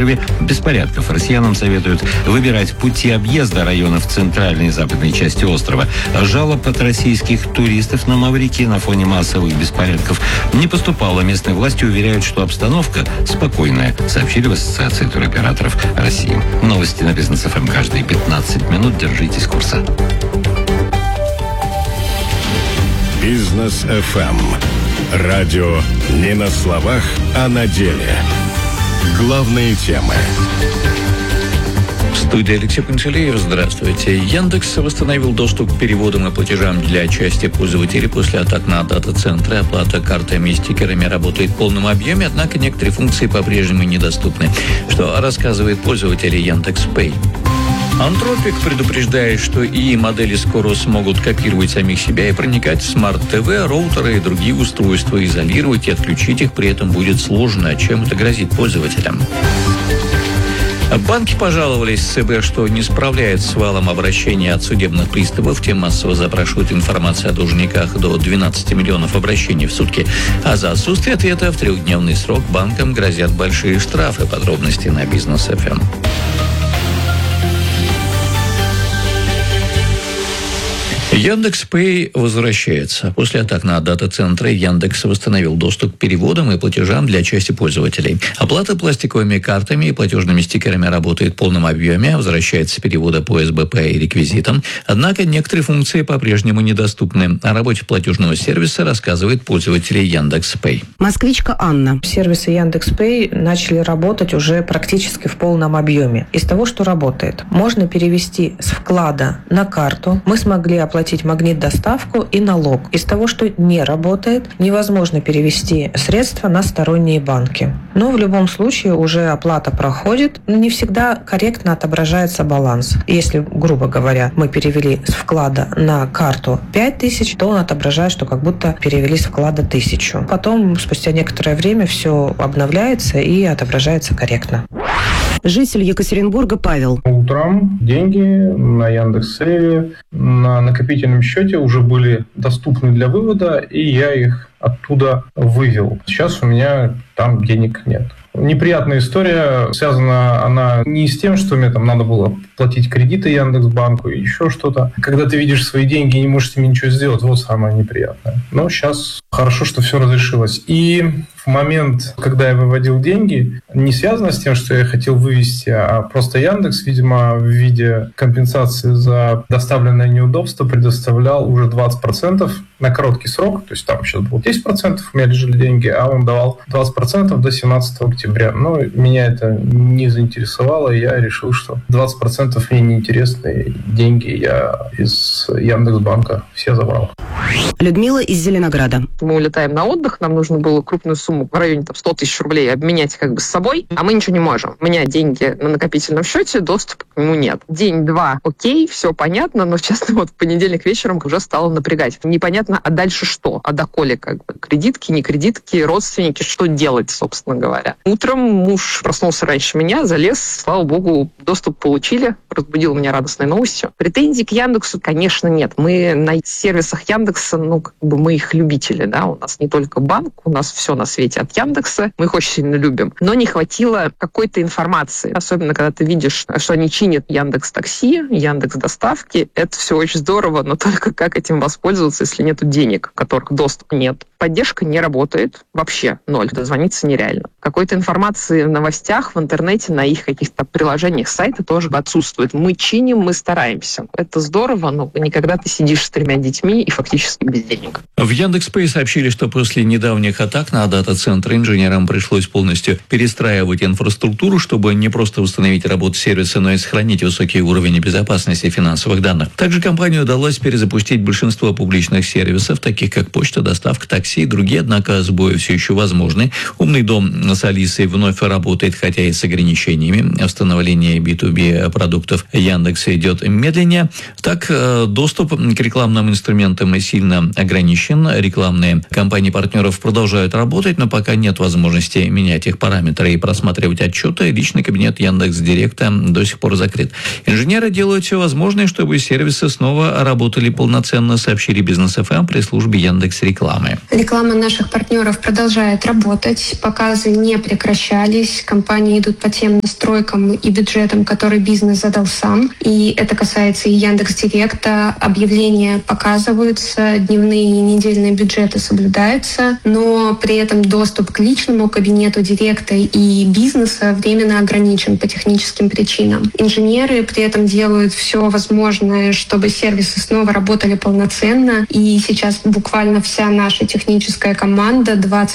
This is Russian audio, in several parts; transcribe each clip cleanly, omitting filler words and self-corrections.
острове беспорядков. Россиянам советуют выбирать пути объезда районов центральной и западной части острова. Жалоб от российских туристов на Маврикий на фоне массовых беспорядков не поступало. Местные власти уверяют, что обстановка спокойная, сообщили в Ассоциации туроператоров России. Новости на Бизнес ФМ каждые 15 минут. Держитесь курса. Бизнес ФМ. Радио не на словах, а на деле. Главные темы. В студии Алексей Панчелеев. Здравствуйте. Яндекс восстановил доступ к переводам и платежам для части пользователей после атак на дата-центры. Оплата картами и стикерами работает в полном объеме, однако некоторые функции по-прежнему недоступны. Что рассказывает пользователь Яндекс.Пэй. Антропик предупреждает, что ИИ-модели скоро смогут копировать самих себя и проникать в смарт-ТВ, роутеры и другие устройства, изолировать и отключить их при этом будет сложно. Чем это грозит пользователям? Банки пожаловались ЦБ, что не справляется с валом обращений от судебных приставов. Те массово запрашивают информацию о должниках, до 12 миллионов обращений в сутки. А за отсутствие ответа в 3-дневный срок банкам грозят большие штрафы. Подробности на Бизнес ФМ. Яндекс.Пэй возвращается. После атак на дата-центры Яндекс восстановил доступ к переводам и платежам для части пользователей. Оплата пластиковыми картами и платежными стикерами работает в полном объеме, возвращается перевода по СБП и реквизитам. Однако некоторые функции по-прежнему недоступны. О работе платежного сервиса рассказывает пользователь Яндекс.Пэй. Москвичка Анна. Сервисы Яндекс.Пэй начали работать уже практически в полном объеме. Из того, что работает, можно перевести с вклада на карту. Мы смогли оплатить магнит-доставку и налог. Из того, что не работает, невозможно перевести средства на сторонние банки. Но в любом случае уже оплата проходит, но не всегда корректно отображается баланс. Если, грубо говоря, мы перевели с вклада на карту 5000, то он отображает, что как будто перевели с вклада 1000. Потом, спустя некоторое время, все обновляется и отображается корректно. Житель Екатеринбурга Павел. Утром деньги на Яндекс.Сейве на накопительном счете уже были доступны для вывода, и я их оттуда вывел. Сейчас у меня там денег нет. Неприятная история, связана она не с тем, что мне там надо было платить кредиты Яндекс.Банку и еще что-то. Когда ты видишь свои деньги и не можешь с ними ничего сделать, вот самое неприятное. Но сейчас хорошо, что все разрешилось. И в момент, когда я выводил деньги, не связано с тем, что я хотел вывести, а просто Яндекс, видимо, в виде компенсации за доставленное неудобство предоставлял уже 20% на короткий срок. То есть там сейчас было 10%, у меня лежали деньги, а он давал 20% до 17 октября. Но меня это не заинтересовало, и я решил, что 20% мне неинтересны. Деньги я из Яндекс.Банка все забрал. Людмила из Зеленограда. Мы улетаем на отдых, нам нужно было крупную сумму в районе 100 тысяч рублей обменять как бы с собой, а мы ничего не можем. У меня деньги на накопительном счете, доступа к нему нет. День-два, окей, все понятно, но, честно, вот в понедельник вечером уже стало напрягать. Непонятно, а дальше что? А доколе как бы? Кредитки, не кредитки, родственники, что делать, собственно говоря. Утром муж проснулся раньше меня, залез, слава богу, доступ получили, разбудил меня радостной новостью. Претензий к Яндексу, конечно, нет. Мы на сервисах Яндекса, мы их любители, да, у нас не только банк, у нас все на свете от Яндекса, мы их очень сильно любим. Но не хватило какой-то информации, особенно когда ты видишь, что они чинят Яндекс.Такси, Яндекс.Доставки, это все очень здорово, но только как этим воспользоваться, если нету денег, которых доступа нет. Поддержка не работает, вообще ноль, дозвониться нереально. Какой-то информации в новостях, в интернете, на их каких-то приложениях сайта тоже отсутствует. Мы чиним, мы стараемся. Это здорово, но никогда ты сидишь с 3 детьми и фактически без денег. В Яндекс.Пэй сообщили, что после недавних атак на дата-центры инженерам пришлось полностью перестраивать инфраструктуру, чтобы не просто восстановить работу сервиса, но и сохранить высокий уровень безопасности финансовых данных. Также компании удалось перезапустить большинство публичных сервисов, таких как почта, доставка, такси и другие, однако сбои все еще возможны. Умный дом с Алисой вновь работает, хотя и с ограничениями. Восстановление B2B продуктов Яндекса идет медленнее. Так, доступ к рекламным инструментам сильно ограничен. Рекламные компании партнеров продолжают работать, но пока нет возможности менять их параметры и просматривать отчеты. Личный кабинет Яндекс.Директа до сих пор закрыт. Инженеры делают все возможное, чтобы сервисы снова работали полноценно, сообщили Бизнес ФМ при службе Яндекс.Рекламы. Реклама наших партнеров продолжает работать, показы не прекращались, компании идут по тем настройкам и бюджетам, которые бизнес задал сам. И это касается и Яндекс.Директа. Объявления показываются, дневные и недельные бюджеты соблюдаются, но при этом доступ к личному кабинету Директа и бизнеса временно ограничен по техническим причинам. Инженеры при этом делают все возможное, чтобы сервисы снова работали полноценно. И сейчас буквально вся наша техническая команда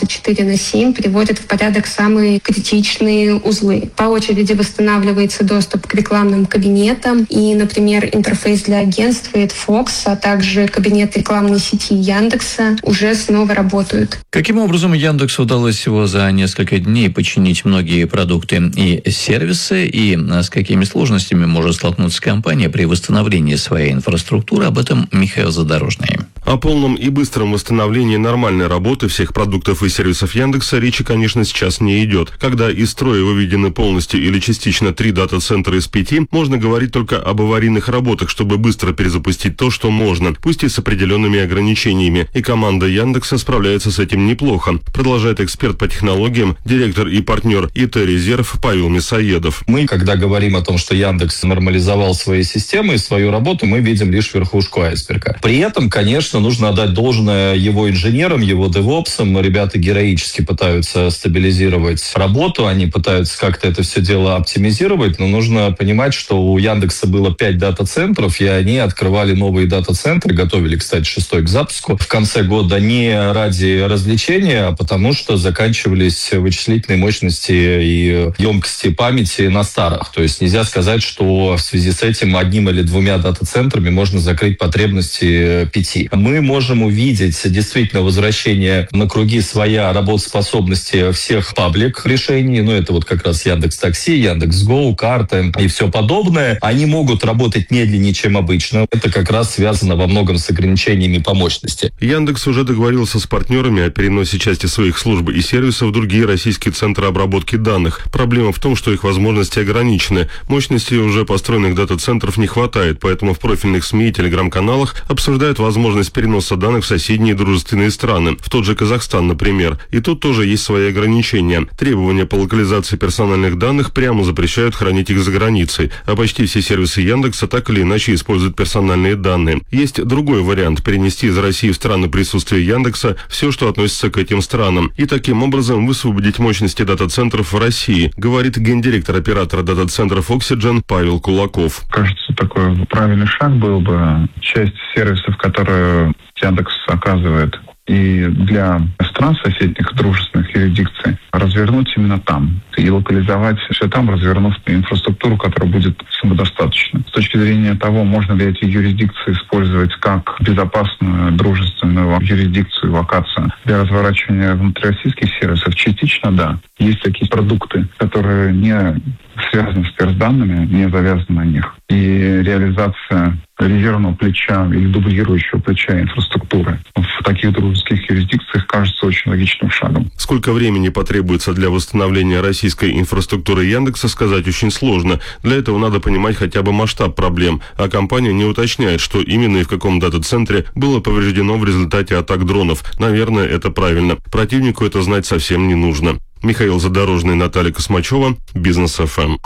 24/7 приводит в порядок самые критичные узлы. По очереди восстанавливается доступ к рекламным кабинетам. И, например, интерфейс для агентств Fox, а также кабинет рекламной сети Яндекса уже снова работают. Каким образом Яндексу удалось всего за несколько дней починить многие продукты и сервисы, и с какими сложностями может столкнуться компания при восстановлении своей инфраструктуры, об этом Михаил Задорожный. О полном и быстром восстановлении нормальной работы всех продуктов и сервисов Яндекса речи, конечно, сейчас не идет. Когда из строя выведены полностью или частично 3 дата-центра из 5, можно говорить только об аварийных работах, чтобы быстро перезапустить то, что можно, пусть и с определенными ограничениями. И команда Яндекса справляется с этим неплохо, продолжает эксперт по технологиям, директор и партнер ИТ-резерв Павел Мясоедов. Мы, когда говорим о том, что Яндекс нормализовал свои системы и свою работу, мы видим лишь верхушку айсберга. При этом, конечно, нужно отдать должное его инженерам, его девопсам. Ребята героически пытаются стабилизировать работу, они пытаются как-то это все дело оптимизировать, но нужно понимать, что у Яндекса было 5 дата-центров, и они открывали новые дата-центры, готовили, кстати, 6-й к запуску в конце года не ради развлечения, а потому что заканчивались вычислительные мощности и емкости памяти на старых. То есть нельзя сказать, что в связи с этим 1 или 2 дата-центрами можно закрыть потребности 5. Мы можем увидеть действительно возвращение на круги своя работоспособности всех паблик решений. Это вот как раз Яндекс.Такси, Яндекс.Го, карты и все подобное. Они могут работать медленнее, чем обычно. Это как раз связано во многом с ограничениями по мощности. Яндекс уже договорился с партнерами о переносе части своих служб и сервисов в другие российские центры обработки данных. Проблема в том, что их возможности ограничены. Мощности уже построенных дата-центров не хватает, поэтому в профильных СМИ и телеграм-каналах обсуждают возможность переноса данных в соседние дружественные страны, в тот же Казахстан, например. И тут тоже есть свои ограничения. Требования по локализации персональных данных прямо запрещают хранить их за границей, а почти все сервисы Яндекса так или иначе используют персональные данные. Есть другой вариант – перенести из России в страны присутствия Яндекса все, что относится к этим странам, и таким образом высвободить мощности дата-центров в России, говорит гендиректор оператора дата-центров Oxygen Павел Кулаков. Кажется, такой правильный шаг был бы часть сервисов, которые Яндекс оказывает и для стран соседних дружественных юрисдикций развернуть именно там и локализовать все там, развернув инфраструктуру, которая будет самодостаточна. С точки зрения того, можно ли эти юрисдикции использовать как безопасную, дружественную юрисдикцию, локацию для разворачивания внутрироссийских сервисов, частично да. Есть такие продукты, которые не связаны с персданными, не завязаны на них. И реализация резервного плеча или дублирующего плеча инфраструктуры в таких дружеских юрисдикциях кажется очень логичным шагом. Сколько времени потребуется для восстановления российской инфраструктуры Яндекса, сказать очень сложно. Для этого надо понимать хотя бы масштаб проблем, а компания не уточняет, что именно и в каком дата-центре было повреждено в результате атак дронов. Наверное, это правильно. Противнику это знать совсем не нужно. Михаил Задорожный, Наталья Космачева, Бизнес ФМ.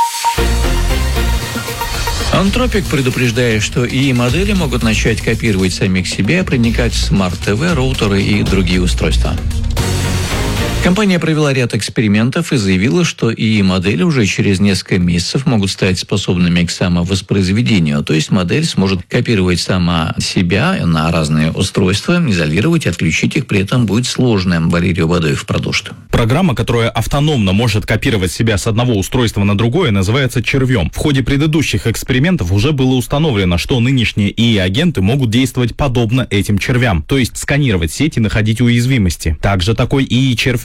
Антропик предупреждает, что ИИ-модели могут начать копировать самих себя, проникать в смарт-ТВ, роутеры и другие устройства. Компания провела ряд экспериментов и заявила, что ИИ-модели уже через несколько месяцев могут стать способными к самовоспроизведению, то есть модель сможет копировать сама себя на разные устройства, изолировать и отключить их, при этом будет сложно. Валерий Бадоев продолжит. Программа, которая автономно может копировать себя с одного устройства на другое, называется червем. В ходе предыдущих экспериментов уже было установлено, что нынешние ИИ-агенты могут действовать подобно этим червям, то есть сканировать сеть и находить уязвимости. Также такой ИИ-червь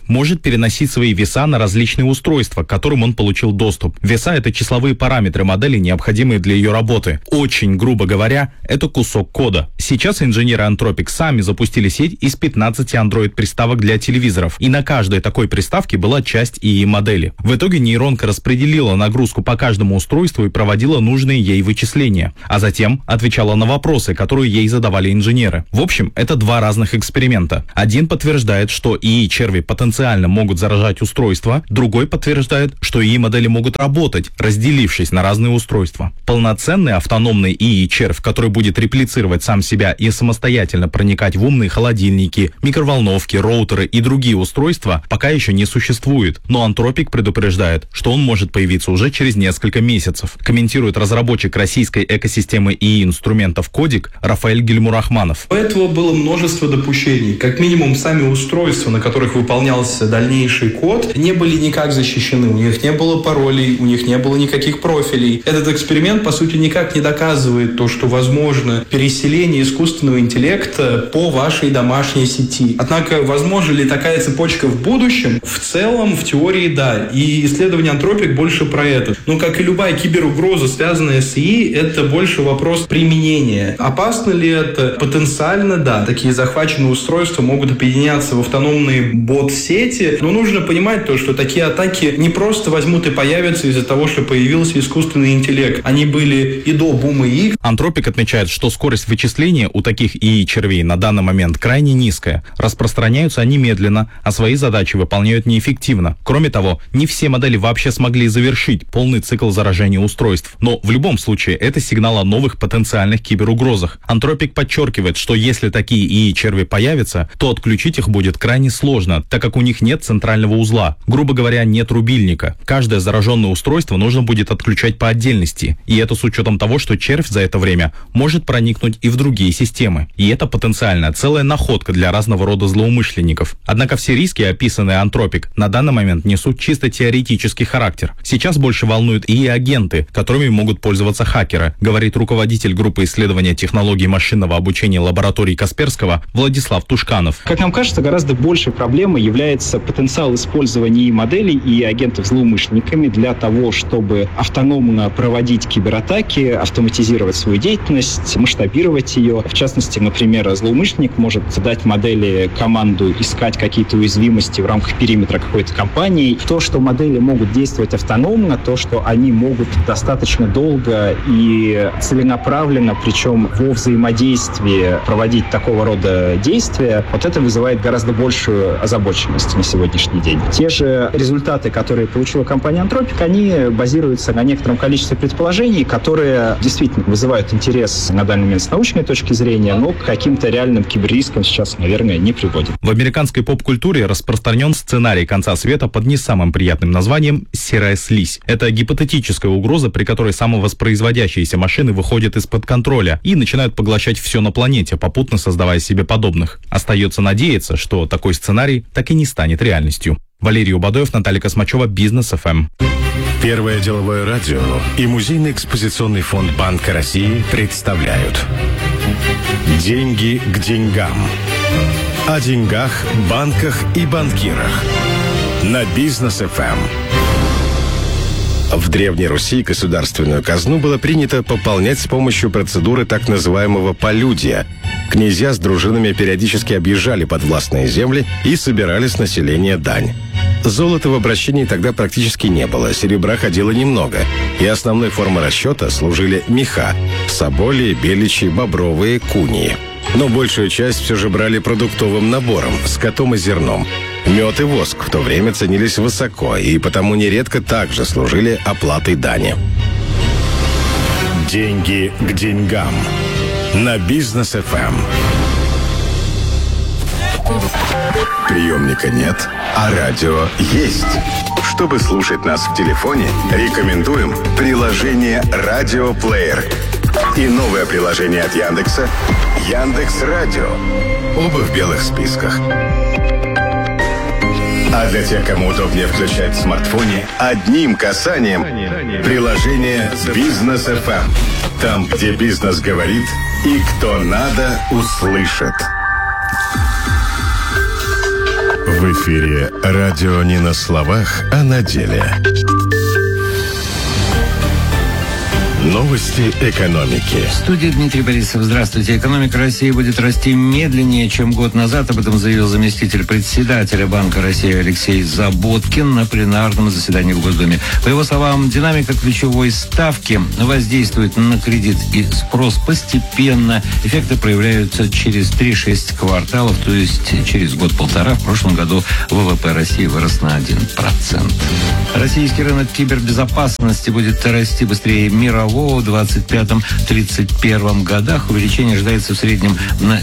может переносить свои веса на различные устройства, к которым он получил доступ. Веса — это числовые параметры модели, необходимые для ее работы. Очень грубо говоря, это кусок кода. Сейчас инженеры Anthropic сами запустили сеть из 15 Android-приставок для телевизоров, и на каждой такой приставке была часть ИИ-модели. В итоге нейронка распределила нагрузку по каждому устройству и проводила нужные ей вычисления, а затем отвечала на вопросы, которые ей задавали инженеры. В общем, это два разных эксперимента. Один подтверждает, что ИИ-черви потенциально могут заражать устройства, другой подтверждает, что ИИ-модели могут работать, разделившись на разные устройства. Полноценный автономный ИИ-червь, который будет реплицировать сам себя и самостоятельно проникать в умные холодильники, микроволновки, роутеры и другие устройства, пока еще не существует. Но Anthropic предупреждает, что он может появиться уже через несколько месяцев. Комментирует разработчик российской экосистемы ИИ-инструментов Кодик Рафаэль Гельмурахманов. У этого было множество допущений. Как минимум, сами устройства, на которых выполнялся дальнейший код, не были никак защищены. У них не было паролей, у них не было никаких профилей. Этот эксперимент, по сути, никак не доказывает то, что возможно переселение искусственного интеллекта по вашей домашней сети. Однако, возможно ли такая цепочка в будущем? В целом, в теории, да. И исследование Anthropic больше про это. Но, как и любая киберугроза, связанная с ИИ, это больше вопрос применения. Опасно ли это? Потенциально, да. Такие захваченные устройства могут объединяться в автономные бот-сети. Но нужно понимать то, что такие атаки не просто возьмут и появятся из-за того, что появился искусственный интеллект. Они были и до бума ИИ. Anthropic отмечает, что скорость вычисления у таких ИИ-червей на данный момент крайне низкая. Распространяются они медленно, а свои задачи выполняют неэффективно. Кроме того, не все модели вообще смогли завершить полный цикл заражения устройств. Но в любом случае это сигнал о новых потенциальных киберугрозах. Anthropic подчеркивает, что если такие ИИ-черви появятся, то отключить их будет крайне сложно, так как у них нет центрального узла. Грубо говоря, нет рубильника. Каждое зараженное устройство нужно будет отключать по отдельности. И это с учетом того, что червь за это время может проникнуть и в другие системы. И это потенциально целая находка для разного рода злоумышленников. Однако все риски, описанные Anthropic, на данный момент несут чисто теоретический характер. Сейчас больше волнуют ИИ-агенты, которыми могут пользоваться хакеры, говорит руководитель группы исследования технологий машинного обучения лаборатории Касперского Владислав Тушканов. Как нам кажется, гораздо большей проблемой является потенциал использования моделей и агентов злоумышленниками для того, чтобы автономно проводить кибератаки, автоматизировать свою деятельность, масштабировать ее. В частности, например, злоумышленник может дать модели команду искать какие-то уязвимости в рамках периметра какой-то компании. То, что модели могут действовать автономно, то, что они могут достаточно долго и целенаправленно, причем во взаимодействии проводить такого рода действия, вот это вызывает гораздо большую озабоченность на сегодняшний день. Те же результаты, которые получила компания Anthropic, они базируются на некотором количестве предположений, которые действительно вызывают интерес на данный момент с научной точки зрения, но к каким-то реальным киберрискам сейчас, наверное, не приводит. В американской поп-культуре распространен сценарий конца света под не самым приятным названием «серая слизь». Это гипотетическая угроза, при которой самовоспроизводящиеся машины выходят из-под контроля и начинают поглощать все на планете, попутно создавая себе подобных. Остается надеяться, что такой сценарий так и не станет реальностью. Валерий Убадоев, Наталья Космачева, Бизнес ФМ. Первое деловое радио и Музейный экспозиционный фонд Банка России представляют «Деньги к деньгам». О деньгах, банках и банкирах. На Бизнес ФМ. В Древней Руси государственную казну было принято пополнять с помощью процедуры так называемого полюдия. Князья с дружинами периодически объезжали подвластные земли и собирали с населения дань. Золота в обращении тогда практически не было, серебра ходило немного, и основной формой расчета служили меха – соболи, беличи, бобровые, куньи. Но большую часть все же брали продуктовым набором, скотом и зерном. Мед и воск в то время ценились высоко, и потому нередко также служили оплатой дани. Деньги к деньгам. На Бизнес ФМ. Приемника нет, а радио есть. Чтобы слушать нас в телефоне, рекомендуем приложение «Радиоплеер» и новое приложение от Яндекса «Яндекс.Радио». Оба в белых списках. А для тех, кому удобнее включать в смартфоне, одним касанием приложение «Бизнес ФМ». Там, где бизнес говорит и кто надо, услышит. В эфире радио не на словах, а на деле. Новости экономики. В студии Дмитрий Борисов. Здравствуйте. Экономика России будет расти медленнее, чем год назад. Об этом заявил заместитель председателя Банка России Алексей Заботкин на пленарном заседании в Госдуме. По его словам, динамика ключевой ставки воздействует на кредит и спрос постепенно. Эффекты проявляются через 3-6 кварталов, то есть через год-полтора. В прошлом году ВВП России вырос на 1%. Российский рынок кибербезопасности будет расти быстрее мирового в 2025-2031 годах. Увеличение ожидается в среднем на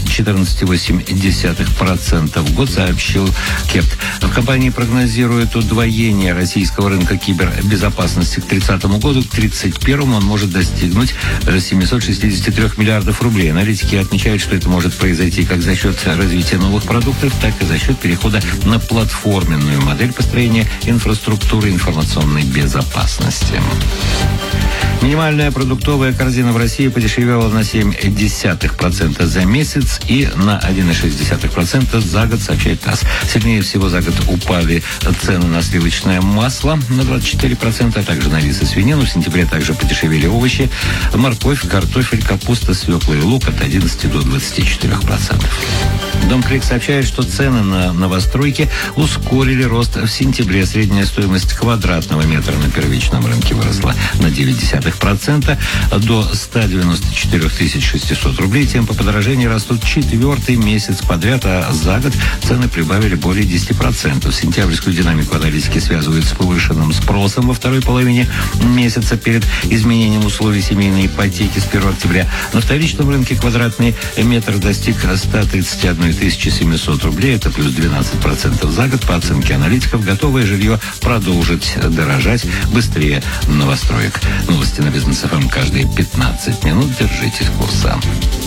14,8% в год, сообщил КЕПТ. В компании прогнозируют удвоение российского рынка кибербезопасности к 2030 году. К 2031 он может достигнуть 763 миллиардов рублей. Аналитики отмечают, что это может произойти как за счет развития новых продуктов, так и за счет перехода на платформенную модель построения инфраструктуры информационной безопасности. Минимальная продуктовая корзина в России подешевела на 0,7% за месяц и на 1,6% за год, сообщает ТАСС. Сильнее всего за год упали цены на сливочное масло на 24%, а также на рис и свинину. В сентябре также подешевели овощи, морковь, картофель, капуста, свекла и лук от 11 до 24%. Домкрик сообщает, что цены на новостройки ускорили рост в сентябре. Средняя стоимость квадратного метра на первичном рынке выросла на 0,9% до 194 600 рублей. Темпы подорожания растут 4-й месяц подряд, а за год цены прибавили более 10%. Сентябрьскую динамику аналитики связывают с повышенным спросом во второй половине месяца перед изменением условий семейной ипотеки с 1 октября. На вторичном рынке квадратный метр достиг 131 700 рублей. Это плюс 12% за год. По оценке аналитиков, готовое жилье продолжит дорожать быстрее новостроек. Новости на Бизнес ФМ каждые 15 минут. Держитесь курса.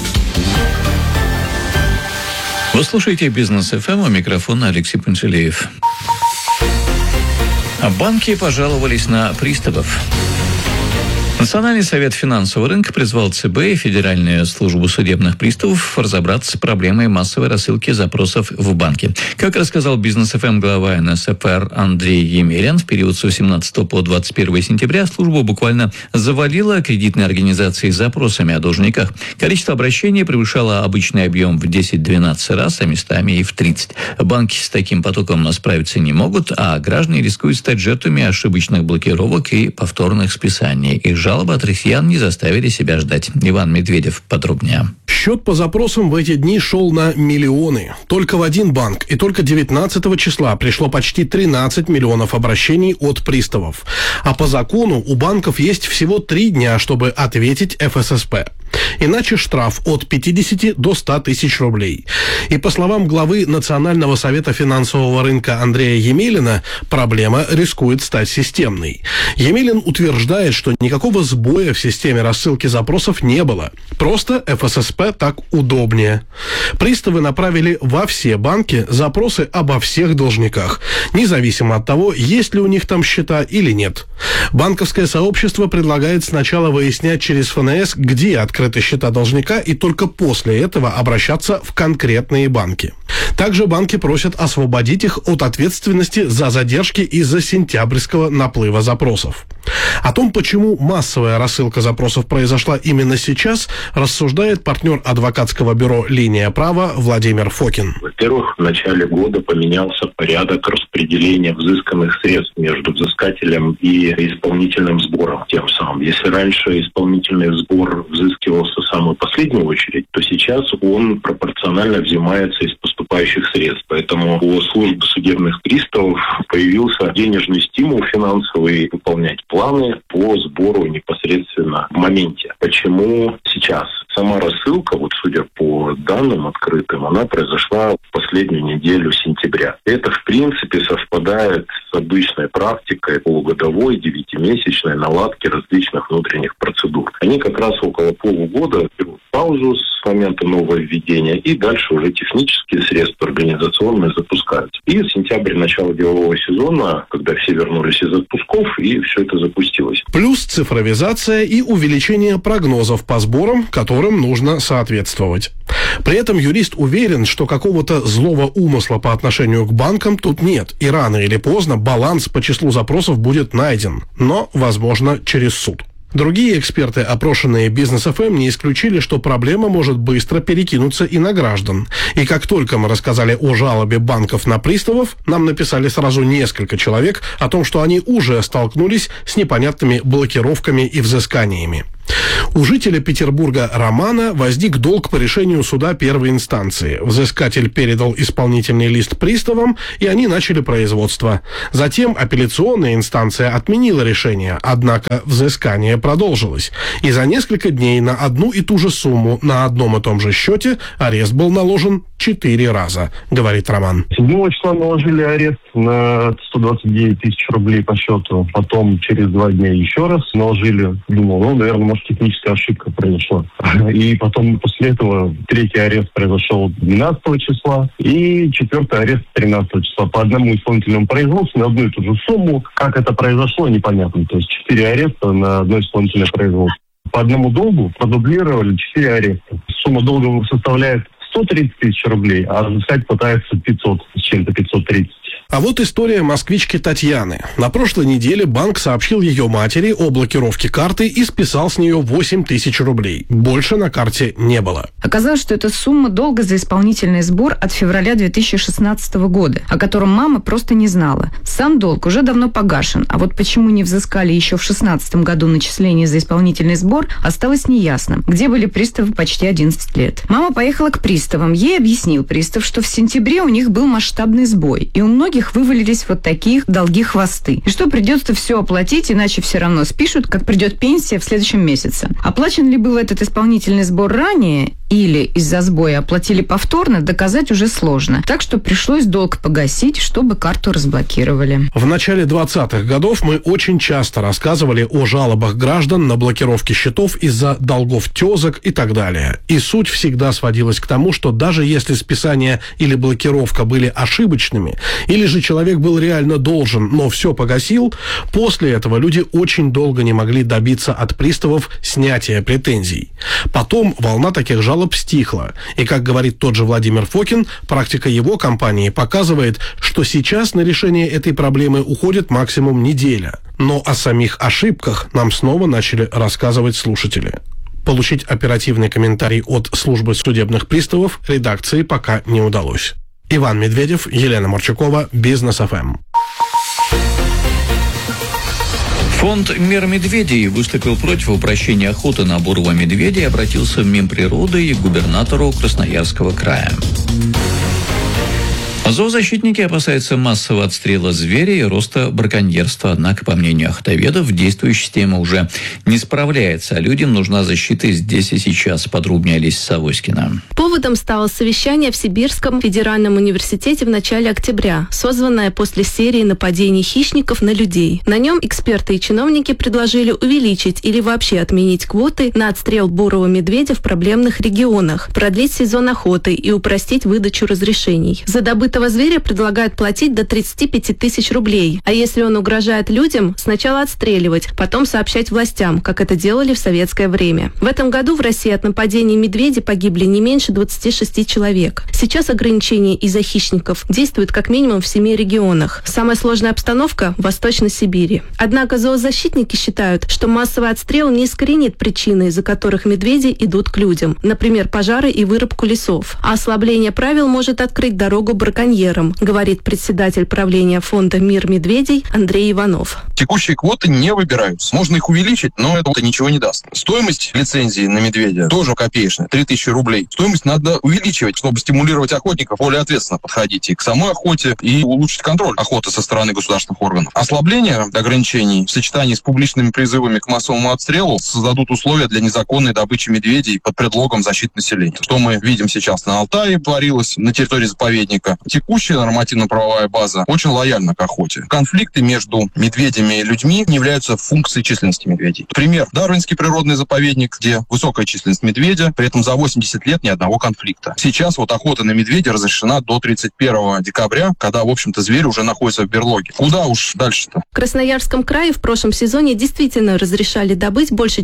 Вы слушаете Бизнес ФМ, у микрофона Алексей Панчелеев. Банки пожаловались на приставов. Национальный совет финансового рынка призвал ЦБ и Федеральную службу судебных приставов разобраться с проблемой массовой рассылки запросов в банки. Как рассказал Бизнес ФМ глава НСФР Андрей Емелин, в период с 18 по 21 сентября служба буквально завалила кредитные организации запросами о должниках. Количество обращений превышало обычный объем в 10-12 раз, а местами и в 30. Банки с таким потоком справиться не могут, а граждане рискуют стать жертвами ошибочных блокировок и повторных списаний. И жалобы от россиян не заставили себя ждать. Иван Медведев подробнее. Счет по запросам в эти дни шел на миллионы. Только в один банк и только 19 числа пришло почти 13 миллионов обращений от приставов. А по закону у банков есть всего 3 дня, чтобы ответить ФССП. Иначе штраф от 50 до 100 тысяч рублей. И по словам главы Национального совета финансового рынка Андрея Емелина, проблема рискует стать системной. Емелин утверждает, что никакого сбоя в системе рассылки запросов не было. Просто ФССП так удобнее. Приставы направили во все банки запросы обо всех должниках, независимо от того, есть ли у них там счета или нет. Банковское сообщество предлагает сначала выяснять через ФНС, где открыты счета должника, и только после этого обращаться в конкретные банки. Также банки просят освободить их от ответственности за задержки из-за сентябрьского наплыва запросов. О том, почему массовая рассылка запросов произошла именно сейчас, рассуждает партнер адвокатского бюро «Линия права» Владимир Фокин. Во-первых, в начале года поменялся порядок распределения взысканных средств между взыскателем и исполнительным сбором тем самым. Если раньше исполнительный сбор взыскивался в самую последнюю очередь, то сейчас он пропорционально взимается из поступающих средств. Поэтому у службы судебных приставов появился денежный стимул финансовый выполнять планы по сбору непосредственно в моменте. Почему сейчас? Сама рассылка, вот судя по данным открытым, она произошла в последнюю неделю сентября. Это, в принципе, совпадает с обычной практикой полугодовой, 9-месячной наладки различных внутренних процедур. Они как раз около полугода берут паузу с момента нововведения, и дальше уже технические средства организационные запускаются. И сентябрь, начало делового сезона, когда все вернулись из отпусков, и все это запустилось. Плюс цифровизация и увеличение прогнозов по сборам, которым нужно соответствовать. При этом юрист уверен, что какого-то злого умысла по отношению к банкам тут нет, и рано или поздно баланс по числу запросов будет найден, но, возможно, через суд. Другие эксперты, опрошенные Бизнес ФМ, не исключили, что проблема может быстро перекинуться и на граждан. И как только мы рассказали о жалобе банков на приставов, нам написали сразу несколько человек о том, что они уже столкнулись с непонятными блокировками и взысканиями. У жителя Петербурга Романа возник долг по решению суда первой инстанции. Взыскатель передал исполнительный лист приставам, и они начали производство. Затем апелляционная инстанция отменила решение, однако взыскание продолжилось. И за несколько дней на одну и ту же сумму на одном и том же счете арест был наложен 4 раза, говорит Роман. 7 числа наложили арест на 129 тысяч рублей по счету. Потом через 2 дня еще раз наложили. Думал, наверное, может, техническая ошибка произошла. И потом после этого 3-й арест произошел 12 числа и 4-й арест 13 числа. По одному исполнительному производству на одну и ту же сумму. Как это произошло, непонятно. То есть 4 ареста на одно исполнительное производство. По одному долгу продублировали 4 ареста. Сумма долга составляет 130 тысяч рублей, а взыскать пытается 500 с чем-то, 530. А вот история москвички Татьяны. На прошлой неделе банк сообщил ее матери о блокировке карты и списал с нее 8 тысяч рублей. Больше на карте не было. Оказалось, что это сумма долга за исполнительный сбор от февраля 2016 года, о котором мама просто не знала. Сам долг уже давно погашен, а вот почему не взыскали еще в 2016 году начисление за исполнительный сбор, осталось неясно, где были приставы почти 11 лет. Мама поехала к приставам. Ей объяснил пристав, что в сентябре у них был масштабный сбой, и у многих вывалились вот такие долги-хвосты. И что придется все оплатить, иначе все равно спишут, как придет пенсия в следующем месяце. Оплачен ли был этот исполнительный сбор ранее или из-за сбоя оплатили повторно, доказать уже сложно. Так что пришлось долг погасить, чтобы карту разблокировали. В начале 20-х годов мы очень часто рассказывали о жалобах граждан на блокировки счетов из-за долгов тезок и так далее. И суть всегда сводилась к тому, что даже если списание или блокировка были ошибочными, или же человек был реально должен, но все погасил, после этого люди очень долго не могли добиться от приставов снятия претензий. Потом волна таких жалоб стихла. И, как говорит тот же Владимир Фокин, практика его компании показывает, что сейчас на решение этой проблемы уходит максимум неделя. Но о самих ошибках нам снова начали рассказывать слушатели. Получить оперативный комментарий от службы судебных приставов редакции пока не удалось. Иван Медведев, Елена Марчукова, Бизнес ФМ. Фонд «Мир медведей» выступил против упрощения охоты на бурого медведя и обратился в Минприроды и к губернатору Красноярского края. Зоозащитники опасаются массового отстрела зверя и роста браконьерства. Однако, по мнению охотоведов, действующая система уже не справляется, а людям нужна защита здесь и сейчас. Подробнее Олеся Савоськина. Поводом стало совещание в Сибирском федеральном университете в начале октября, созванное после серии нападений хищников на людей. На нем эксперты и чиновники предложили увеличить или вообще отменить квоты на отстрел бурого медведя в проблемных регионах, продлить сезон охоты и упростить выдачу разрешений. За добытого зверя предлагают платить до 35 тысяч рублей. А если он угрожает людям, сначала отстреливать, потом сообщать властям, как это делали в советское время. В этом году в России от нападений медведей погибли не меньше 26 человек. Сейчас ограничения из-за хищников действуют как минимум в 7 регионах. Самая сложная обстановка в Восточной Сибири. Однако зоозащитники считают, что массовый отстрел не искоренит причины, из-за которых медведи идут к людям. Например, пожары и вырубку лесов. А ослабление правил может открыть дорогу браконьерам, говорит председатель правления фонда «Мир медведей» Андрей Иванов. Текущие квоты не выбираются. Можно их увеличить, но это ничего не даст. Стоимость лицензии на медведя тоже копеечная, 3000 рублей. Стоимость надо увеличивать, чтобы стимулировать охотников более ответственно подходить и к самой охоте, и улучшить контроль охоты со стороны государственных органов. Ослабление ограничений в сочетании с публичными призывами к массовому отстрелу создадут условия для незаконной добычи медведей под предлогом защиты населения. Что мы видим сейчас на Алтае творилось, на территории заповедника. Текущая нормативно-правовая база очень лояльна к охоте. Конфликты между медведями убитыми людьми не являются функцией численности медведей. Пример. Дарвинский природный заповедник, где высокая численность медведя, при этом за 80 лет ни одного конфликта. Сейчас вот охота на медведя разрешена до 31 декабря, когда, в общем-то, зверь уже находится в берлоге. Куда уж дальше-то? В Красноярском крае в прошлом сезоне действительно разрешали добыть больше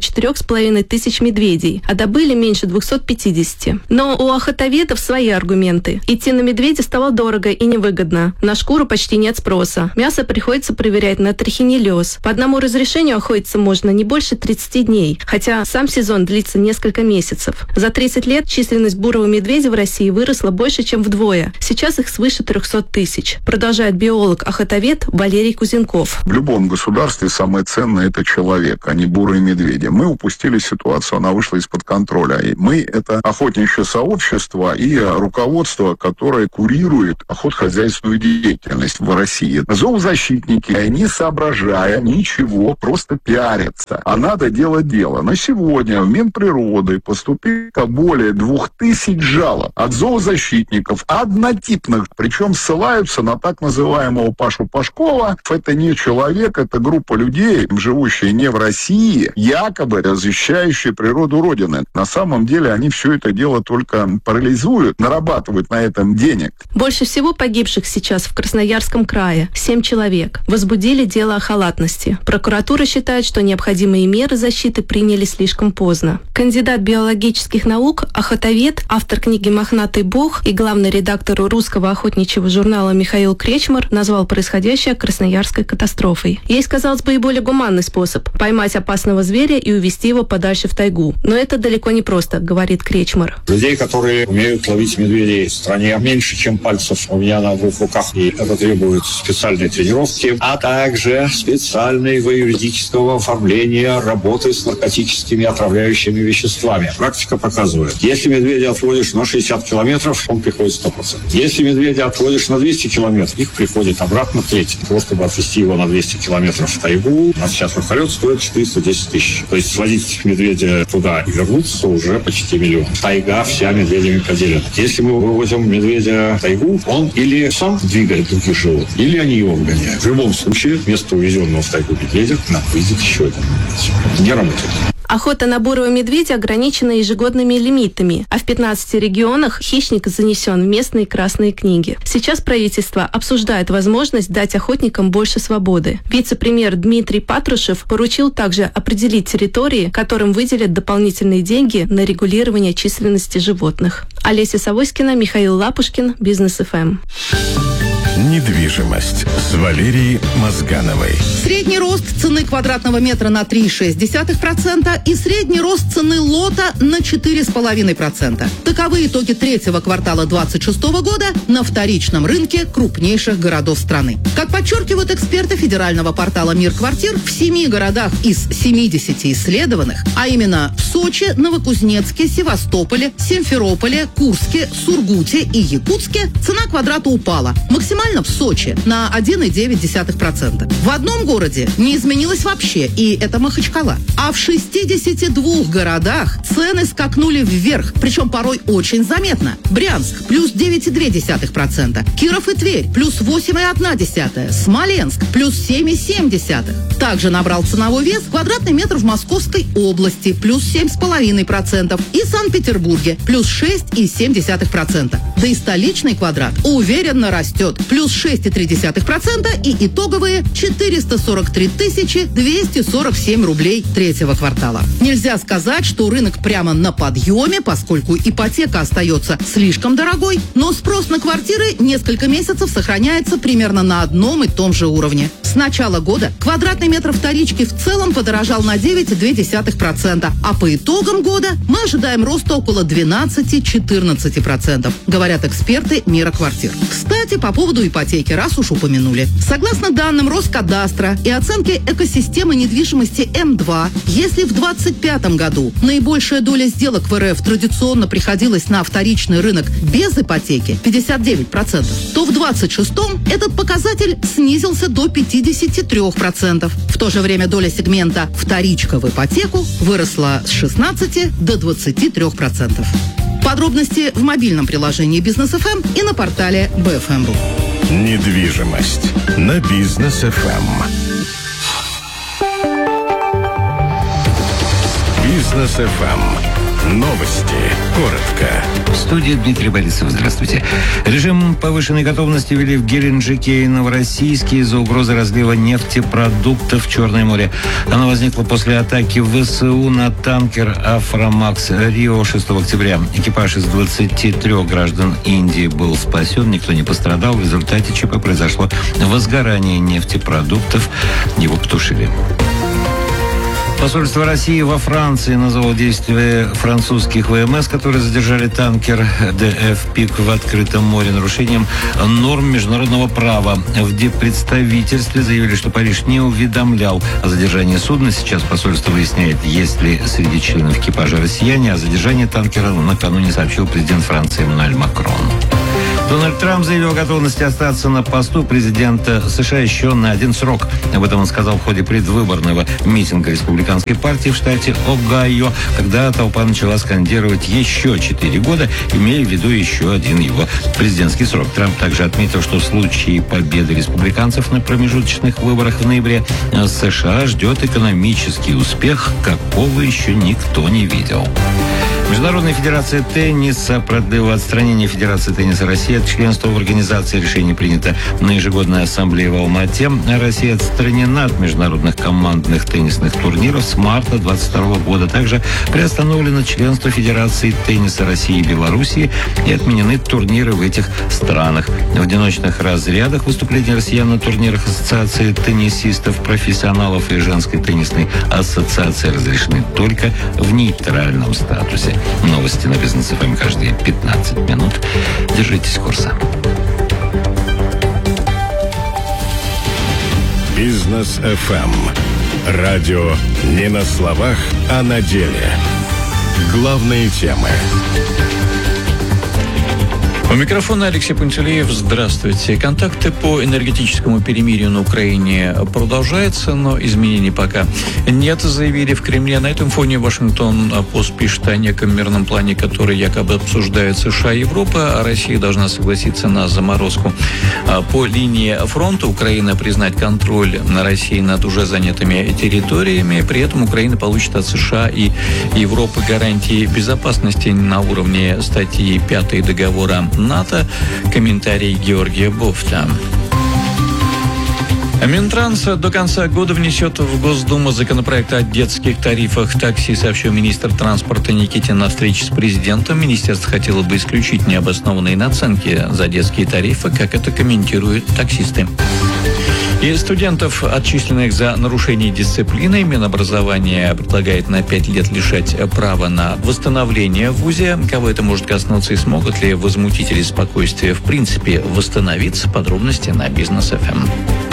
4500 медведей, а добыли меньше 250. Но у охотоведов свои аргументы. Идти на медведя стало дорого и невыгодно. На шкуру почти нет спроса. Мясо приходится проверять на трихинеллез. По одному разрешению охотиться можно не больше 30 дней, хотя сам сезон длится несколько месяцев. За 30 лет численность бурого медведя в России выросла больше, чем вдвое. Сейчас их свыше 300 тысяч. Продолжает биолог-охотовед Валерий Кузенков. В любом государстве самое ценное – это человек, а не бурые медведи. Мы упустили ситуацию, она вышла из-под контроля. И мы – это охотничье сообщество и руководство, которое курирует охотхозяйственную деятельность в России. Зоозащитники, не соображая ничего, просто пиарятся. А надо делать дело. На сегодня в Минприроды поступило более 2000 жалоб от зоозащитников, однотипных, причем ссылаются на так называемого Пашу Пашкова. Это не человек, это группа людей, живущие не в России, якобы защищающие природу Родины. На самом деле они все это дело только парализуют, нарабатывают на этом денег. Больше всего погибших сейчас в Красноярском крае – 7 человек. Возбудили дело о халатности. Прокуратура считает, что необходимые меры защиты приняли слишком поздно. Кандидат биологических наук, охотовед, автор книги «Мохнатый бог» и главный редактор русского охотничьего журнала Михаил Кречмар назвал происходящее красноярской катастрофой. Есть, казалось бы, и более гуманный способ – поймать опасного зверя и увезти его подальше в тайгу. Но это далеко не просто, говорит Кречмар. Людей, которые умеют ловить медведей в стране, меньше, чем пальцев у меня на двух руках. И это требует специальной тренировки, а также специального юридического оформления работы с наркотическими отравляющими веществами. Практика показывает, если медведя отводишь на 60 километров, он приходит 100%. Если медведя отводишь на 200 километров, их приходит обратно треть. Для того, чтобы отвезти его на 200 километров в тайгу, у нас сейчас вертолет стоит 410 тысяч. То есть свозить медведя туда и вернуться уже почти миллион. Тайга вся медведями поделена. Если мы вывозим медведя в тайгу, он или сам двигает других животных, или они его выгоняют. В любом случае, вместо увезенного в тайгу медведя нам выйдет еще один. Не работает. Охота на бурого медведя ограничена ежегодными лимитами, а в 15 регионах хищник занесен в местные красные книги. Сейчас правительство обсуждает возможность дать охотникам больше свободы. Вице-премьер Дмитрий Патрушев поручил также определить территории, которым выделят дополнительные деньги на регулирование численности животных. Олеся Савоськина, Михаил Лапушкин, Бизнес ФМ. Недвижимость с Валерией Мозгановой. Средний рост цены квадратного метра на 3,6% и средний рост цены лота на 4,5%. Таковы итоги третьего квартала 2026 года на вторичном рынке крупнейших городов страны. Как подчеркивают эксперты федерального портала «Мир квартир», в 7 городах из 70 исследованных, а именно в Сочи, Новокузнецке, Севастополе, Симферополе, Курске, Сургуте и Якутске цена квадрата упала. Максимально в Сочи на 1,9%. В одном городе не изменилось вообще, и это Махачкала. А в 62 городах цены скакнули вверх, причем порой очень заметно. Брянск плюс 9,2%, Киров и Тверь плюс 8,1%, Смоленск плюс 7,7%. Также набрал ценовой вес квадратный метр в Московской области плюс 7,5% и Санкт-Петербурге плюс 6,7%. Да и столичный квадрат уверенно растет плюс 6,3% и итоговые 443 247 рублей третьего квартала. Нельзя сказать, что рынок прямо на подъеме, поскольку ипотека остается слишком дорогой, но спрос на квартиры несколько месяцев сохраняется примерно на одном и том же уровне. С начала года квадратный метр вторички в целом подорожал на 9,2%, а по итогам года мы ожидаем роста около 12-14%, говорят эксперты Мира квартир. Кстати, по поводу ипотеки, раз уж упомянули. Согласно данным Роскадастра и оценке экосистемы недвижимости М2, если в 2025 году наибольшая доля сделок в РФ традиционно приходилась на вторичный рынок без ипотеки, 59%, то в 2026 этот показатель снизился до 53%. В то же время доля сегмента «вторичка в ипотеку» выросла с 16 до 23%. Подробности в мобильном приложении Бизнес ФМ и на портале BFM.ru. Недвижимость на Бизнес ФМ. Бизнес ФМ. Новости. Коротко. В студии Дмитрий Борисов. Здравствуйте. Режим повышенной готовности ввели в Геленджике и Новороссийске из-за угрозы разлива нефтепродуктов в Черное море. Она возникла после атаки ВСУ на танкер «Афромакс Рио» 6 октября. Экипаж из 23 граждан Индии был спасен, никто не пострадал. В результате ЧП произошло возгорание нефтепродуктов. Его потушили. Посольство России во Франции назвало действия французских ВМС, которые задержали танкер ДФ «Пик» в открытом море, нарушением норм международного права. В диппредставительстве заявили, что Париж не уведомлял о задержании судна. Сейчас посольство выясняет, есть ли среди членов экипажа россияне. О задержании танкера накануне сообщил президент Франции Эммануэль Макрон. Дональд Трамп заявил о готовности остаться на посту президента США еще на один срок. Об этом он сказал в ходе предвыборного митинга республиканской партии в штате Огайо, когда толпа начала скандировать еще 4 года, имея в виду еще один его президентский срок. Трамп также отметил, что в случае победы республиканцев на промежуточных выборах в ноябре США ждет экономический успех, какого еще никто не видел. Международная федерация тенниса продлила отстранение Федерации тенниса России от членства в организации. Решение принято на ежегодной ассамблее в Алмате. Россия отстранена от международных командных теннисных турниров с марта 2022 года. Также приостановлено членство Федерации тенниса России и Белоруссии и отменены турниры в этих странах. В одиночных разрядах выступления россиян на турнирах Ассоциации теннисистов, профессионалов и Женской теннисной ассоциации разрешены только в нейтральном статусе. Новости на Бизнес ФМ каждые 15 минут. Держитесь курса. Бизнес ФМ. Радио не на словах, а на деле. Главные темы. У микрофона Алексей Пантелеев. Здравствуйте. Контакты по энергетическому перемирию на Украине продолжаются, но изменений пока нет, заявили в Кремле. На этом фоне Вашингтон-Пост пишет о неком мирном плане, который якобы обсуждают США и Европа, а Россия должна согласиться на заморозку. По линии фронта Украина признать контроль на России над уже занятыми территориями. При этом Украина получит от США и Европы гарантии безопасности на уровне статьи 5 договора НАТО. Комментарий Георгия Бофта. Минтранс до конца года внесет в Госдуму законопроект о детских тарифах такси, сообщил министр транспорта Никитин на встрече с президентом. Министерство хотело бы исключить необоснованные наценки за детские тарифы, как это комментируют таксисты. И студентов, отчисленных за нарушение дисциплины, Минобразование предлагает на 5 лет лишать права на восстановление в ВУЗе. Кого это может коснуться и смогут ли возмутители спокойствия в принципе восстановиться? Подробности на Бизнес ФМ.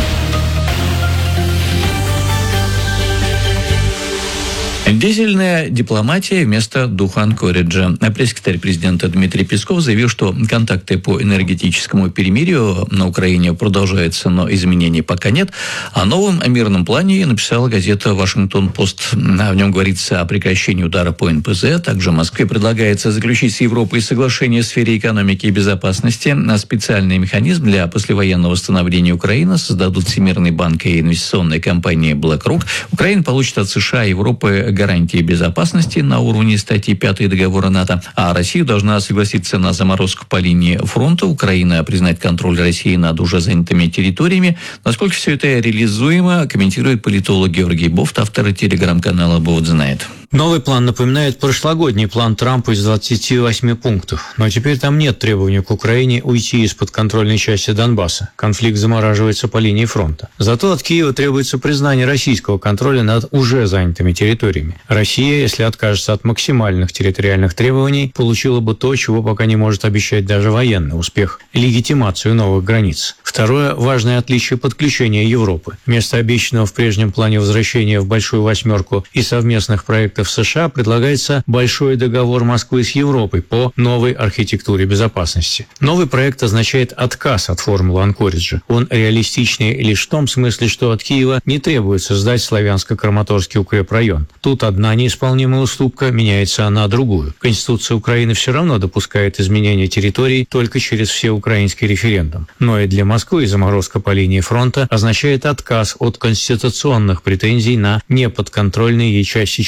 Дизельная дипломатия вместо духа Анкориджа. Пресс-секретарь президента Дмитрий Песков заявил, что контакты по энергетическому перемирию на Украине продолжаются, но изменений пока нет. О новом мирном плане написала газета «Вашингтон-Пост». В нем говорится о прекращении удара по НПЗ. Также Москве предлагается заключить с Европой соглашение в сфере экономики и безопасности. Специальный механизм для послевоенного восстановления Украины создадут Всемирный банк и инвестиционная компания BlackRock. Украина получит от США и Европы гарантии безопасности на уровне статьи 5 договора НАТО, а Россия должна согласиться на заморозку по линии фронта. Украина признать контроль России над уже занятыми территориями. Насколько все это реализуемо, комментирует политолог Георгий Бофт, автор телеграм-канала «Бофт знает». Новый план напоминает прошлогодний план Трампа из 28 пунктов. Но теперь там нет требования к Украине уйти из подконтрольной части Донбасса. Конфликт замораживается по линии фронта. Зато от Киева требуется признание российского контроля над уже занятыми территориями. Россия, если откажется от максимальных территориальных требований, получила бы то, чего пока не может обещать даже военный успех – легитимацию новых границ. Второе – важное отличие подключения Европы. Вместо обещанного в прежнем плане возвращения в Большую Восьмерку и совместных проектов в США предлагается большой договор Москвы с Европой по новой архитектуре безопасности. Новый проект означает отказ от формулы Анкориджа. Он реалистичнее лишь в том смысле, что от Киева не требуется сдать Славянско-Краматорский укрепрайон. Тут одна неисполнимая уступка меняется на другую. Конституция Украины все равно допускает изменение территорий только через всеукраинский референдум. Но и для Москвы заморозка по линии фронта означает отказ от конституционных претензий на неподконтрольные ей части 4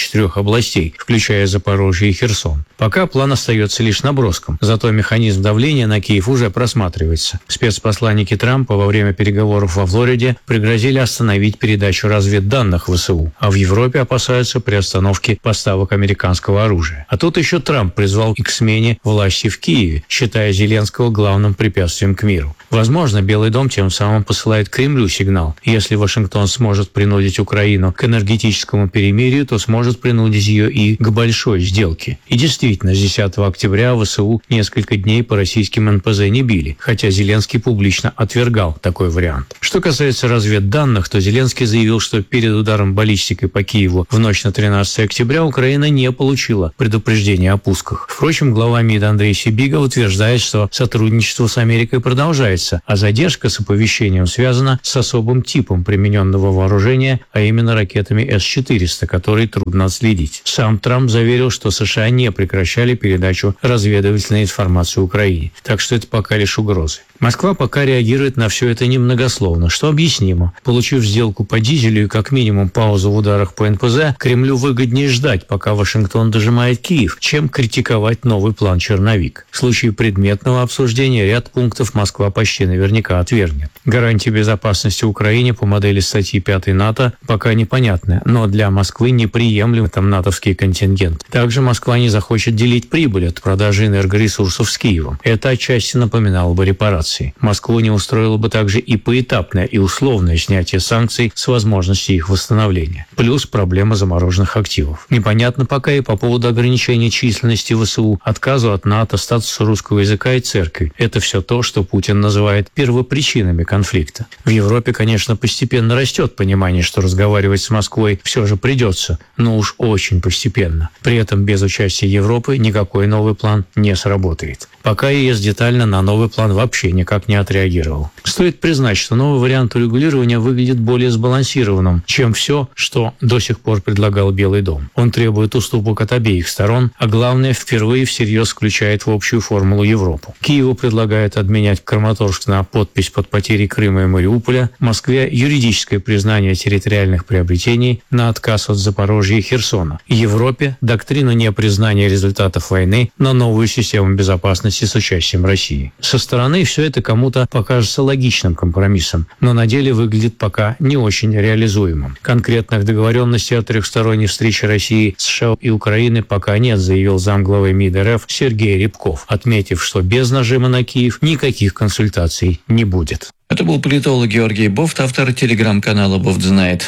областей, включая Запорожье и Херсон. Пока план остается лишь наброском, зато механизм давления на Киев уже просматривается. Спецпосланники Трампа во время переговоров во Флориде пригрозили остановить передачу разведданных ВСУ, а в Европе опасаются приостановки поставок американского оружия. А тут еще Трамп призвал к смене власти в Киеве, считая Зеленского главным препятствием к миру. Возможно, Белый дом тем самым посылает Кремлю сигнал. Если Вашингтон сможет принудить Украину к энергетическому перемирию, то сможет принудить ее и к большой сделке. И действительно, с 10 октября ВСУ несколько дней по российским НПЗ не били, хотя Зеленский публично отвергал такой вариант. Что касается разведданных, то Зеленский заявил, что перед ударом баллистикой по Киеву в ночь на 13 октября Украина не получила предупреждения о пусках. Впрочем, глава МИД Андрей Сибига утверждает, что сотрудничество с Америкой продолжается, а задержка с оповещением связана с особым типом примененного вооружения, а именно ракетами С-400, которые трудно отследить. Сам Трамп заверил, что США не прекращали передачу разведывательной информации Украине, так что это пока лишь угрозы. Москва пока реагирует на все это немногословно, что объяснимо. Получив сделку по дизелю и как минимум паузу в ударах по НПЗ, Кремлю выгоднее ждать, пока Вашингтон дожимает Киев, чем критиковать новый план «Черновик». В случае предметного обсуждения ряд пунктов Москва почти наверняка отвергнет. Гарантии безопасности Украине по модели статьи 5 НАТО пока непонятны, но для Москвы неприемлем там натовский контингент. Также Москва не захочет делить прибыль от продажи энергоресурсов с Киевом. Это отчасти напоминало бы репарации. Москву не устроило бы также и поэтапное и условное снятие санкций с возможностью их восстановления. Плюс проблема замороженных активов. Непонятно пока и по поводу ограничения численности ВСУ, отказу от НАТО, статуса русского языка и церкви. Это все то, что Путин называет первопричинами конфликта. В Европе, конечно, постепенно растет понимание, что разговаривать с Москвой все же придется, но уж очень постепенно. При этом без участия Европы никакой новый план не сработает. Пока ЕС детально на новый план вообще никак не отреагировал. Стоит признать, что новый вариант урегулирования выглядит более сбалансированным, чем все, что до сих пор предлагал Белый дом. Он требует уступок от обеих сторон, а главное, впервые всерьез включает в общую формулу Европу. Киеву предлагают обменять Краматорск на подпись под потерей Крыма и Мариуполя, Москве юридическое признание территориальных приобретений на отказ от Запорожья и Херсона. Европе доктрину непризнания результатов войны на новую систему безопасности с участием России. Со стороны все это кому-то покажется логичным компромиссом, но на деле выглядит пока не очень реализуемым. Конкретных договоренностей о трехсторонней встрече России, США и Украины пока нет, заявил замглавы МИД РФ Сергей Рябков, отметив, что без нажима на Киев никаких консультаций не будет. Это был политолог Георгий Бофт, автор телеграм-канала «Бофт знает».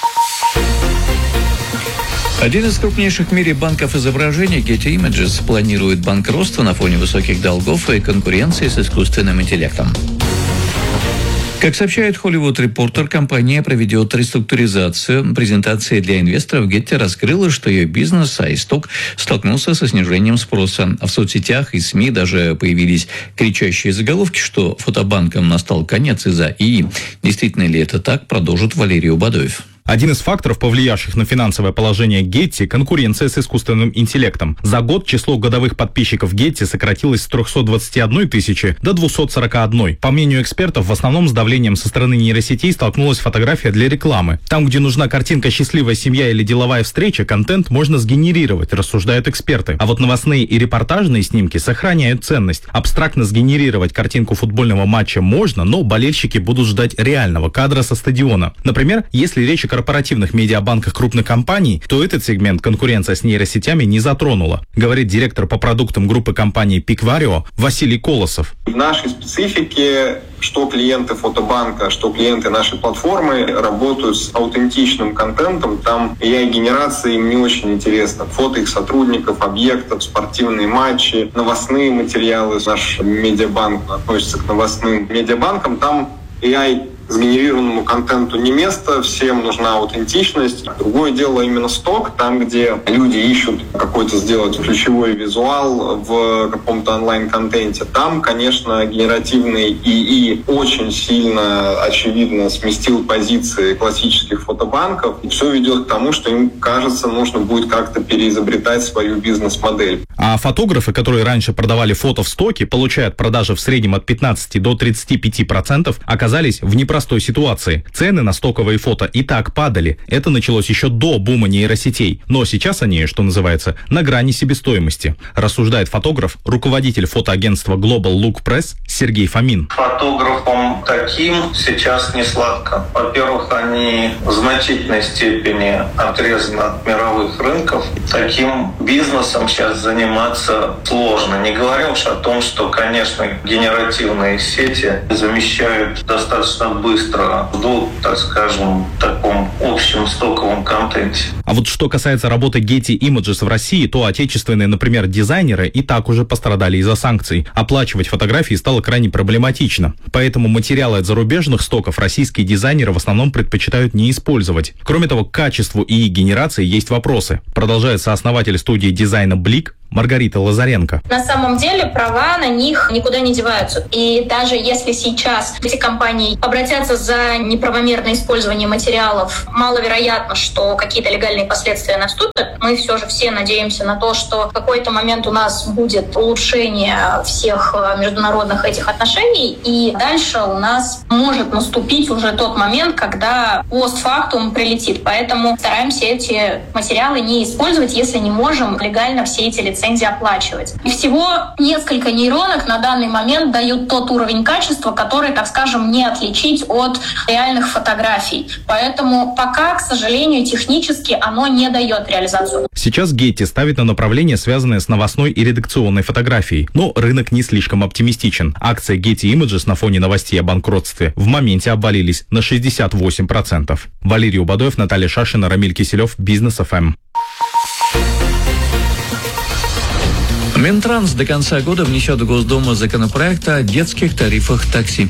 Один из крупнейших в мире банков изображений, Getty Images, планирует банкротство на фоне высоких долгов и конкуренции с искусственным интеллектом. Как сообщает Hollywood Reporter, компания проведет реструктуризацию. Презентация для инвесторов Getty раскрыла, что ее бизнес iStock столкнулся со снижением спроса. А в соцсетях и СМИ даже появились кричащие заголовки, что фотобанкам настал конец из-за ИИ. Действительно ли это так, продолжит Валерий Убадоев. Один из факторов, повлиявших на финансовое положение Getty – конкуренция с искусственным интеллектом. За год число годовых подписчиков Getty сократилось с 321 тысячи до 241. По мнению экспертов, в основном с давлением со стороны нейросетей столкнулась фотография для рекламы. Там, где нужна картинка «Счастливая семья» или «Деловая встреча», контент можно сгенерировать, рассуждают эксперты. А вот новостные и репортажные снимки сохраняют ценность. Абстрактно сгенерировать картинку футбольного матча можно, но болельщики будут ждать реального кадра со стадиона. Например, если речь о корпоративных медиабанках крупных компаний, то этот сегмент конкуренция с нейросетями не затронула, говорит директор по продуктам группы компании Picvario Василий Колосов. В нашей специфике что клиенты фотобанка, что клиенты нашей платформы работают с аутентичным контентом. Там AI-генерация им не очень интересна. Фото их сотрудников, объектов, спортивные матчи, новостные материалы. Наш медиабанк относится к новостным медиабанкам. Там AI сгенерированному контенту не место, всем нужна аутентичность. Другое дело именно сток, там, где люди ищут какой-то сделать ключевой визуал в каком-то онлайн-контенте. Там, конечно, генеративный ИИ очень сильно, очевидно, сместил позиции классических фотобанков. И все ведет к тому, что им, кажется, нужно будет как-то переизобретать свою бизнес-модель. А фотографы, которые раньше продавали фото в стоке, получают продажи в среднем от 15 до 35%, оказались в непростом непростой ситуации. Цены на стоковые фото и так падали. Это началось еще до бума нейросетей. Но сейчас они, что называется, на грани себестоимости. Рассуждает фотограф, руководитель фотоагентства Global Look Press Сергей Фомин. Фотографам таким сейчас не сладко. Во-первых, они в значительной степени отрезаны от мировых рынков. Таким бизнесом сейчас заниматься сложно. Не говоря уж о том, что, конечно, генеративные сети замещают достаточно быстро в, так скажем, таком общем стоковом контенте. А вот что касается работы Getty Images в России, то отечественные, например, дизайнеры и так уже пострадали из-за санкций. Оплачивать фотографии стало крайне проблематично. Поэтому материалы от зарубежных стоков российские дизайнеры в основном предпочитают не использовать. Кроме того, к качеству и генерации есть вопросы. Продолжает сооснователь студии дизайна «Блик» Маргарита Лазаренко. На самом деле права на них никуда не деваются. И даже если сейчас эти компании обратятся за неправомерное использование материалов, маловероятно, что какие-то легальные последствия наступят. Мы все же все надеемся на то, что в какой-то момент у нас будет улучшение всех международных этих отношений, и дальше у нас может наступить уже тот момент, когда постфактум прилетит. Поэтому стараемся эти материалы не использовать, если не можем легально все эти лицензии оплачивать. И всего несколько нейронок на данный момент дают тот уровень качества, который, так скажем, не отличить от реальных фотографий. Поэтому пока, к сожалению, технически оно не дает реализацию. Сейчас Getty ставит на направление, связанное с новостной и редакционной фотографией. Но рынок не слишком оптимистичен. Акции Getty Images на фоне новостей о банкротстве в моменте обвалились на 68%. Валерий Убадоев, Наталья Шашина, Рамиль Киселев, Бизнес ФМ. Минтранс до конца года внесет в Госдуму законопроект о детских тарифах такси.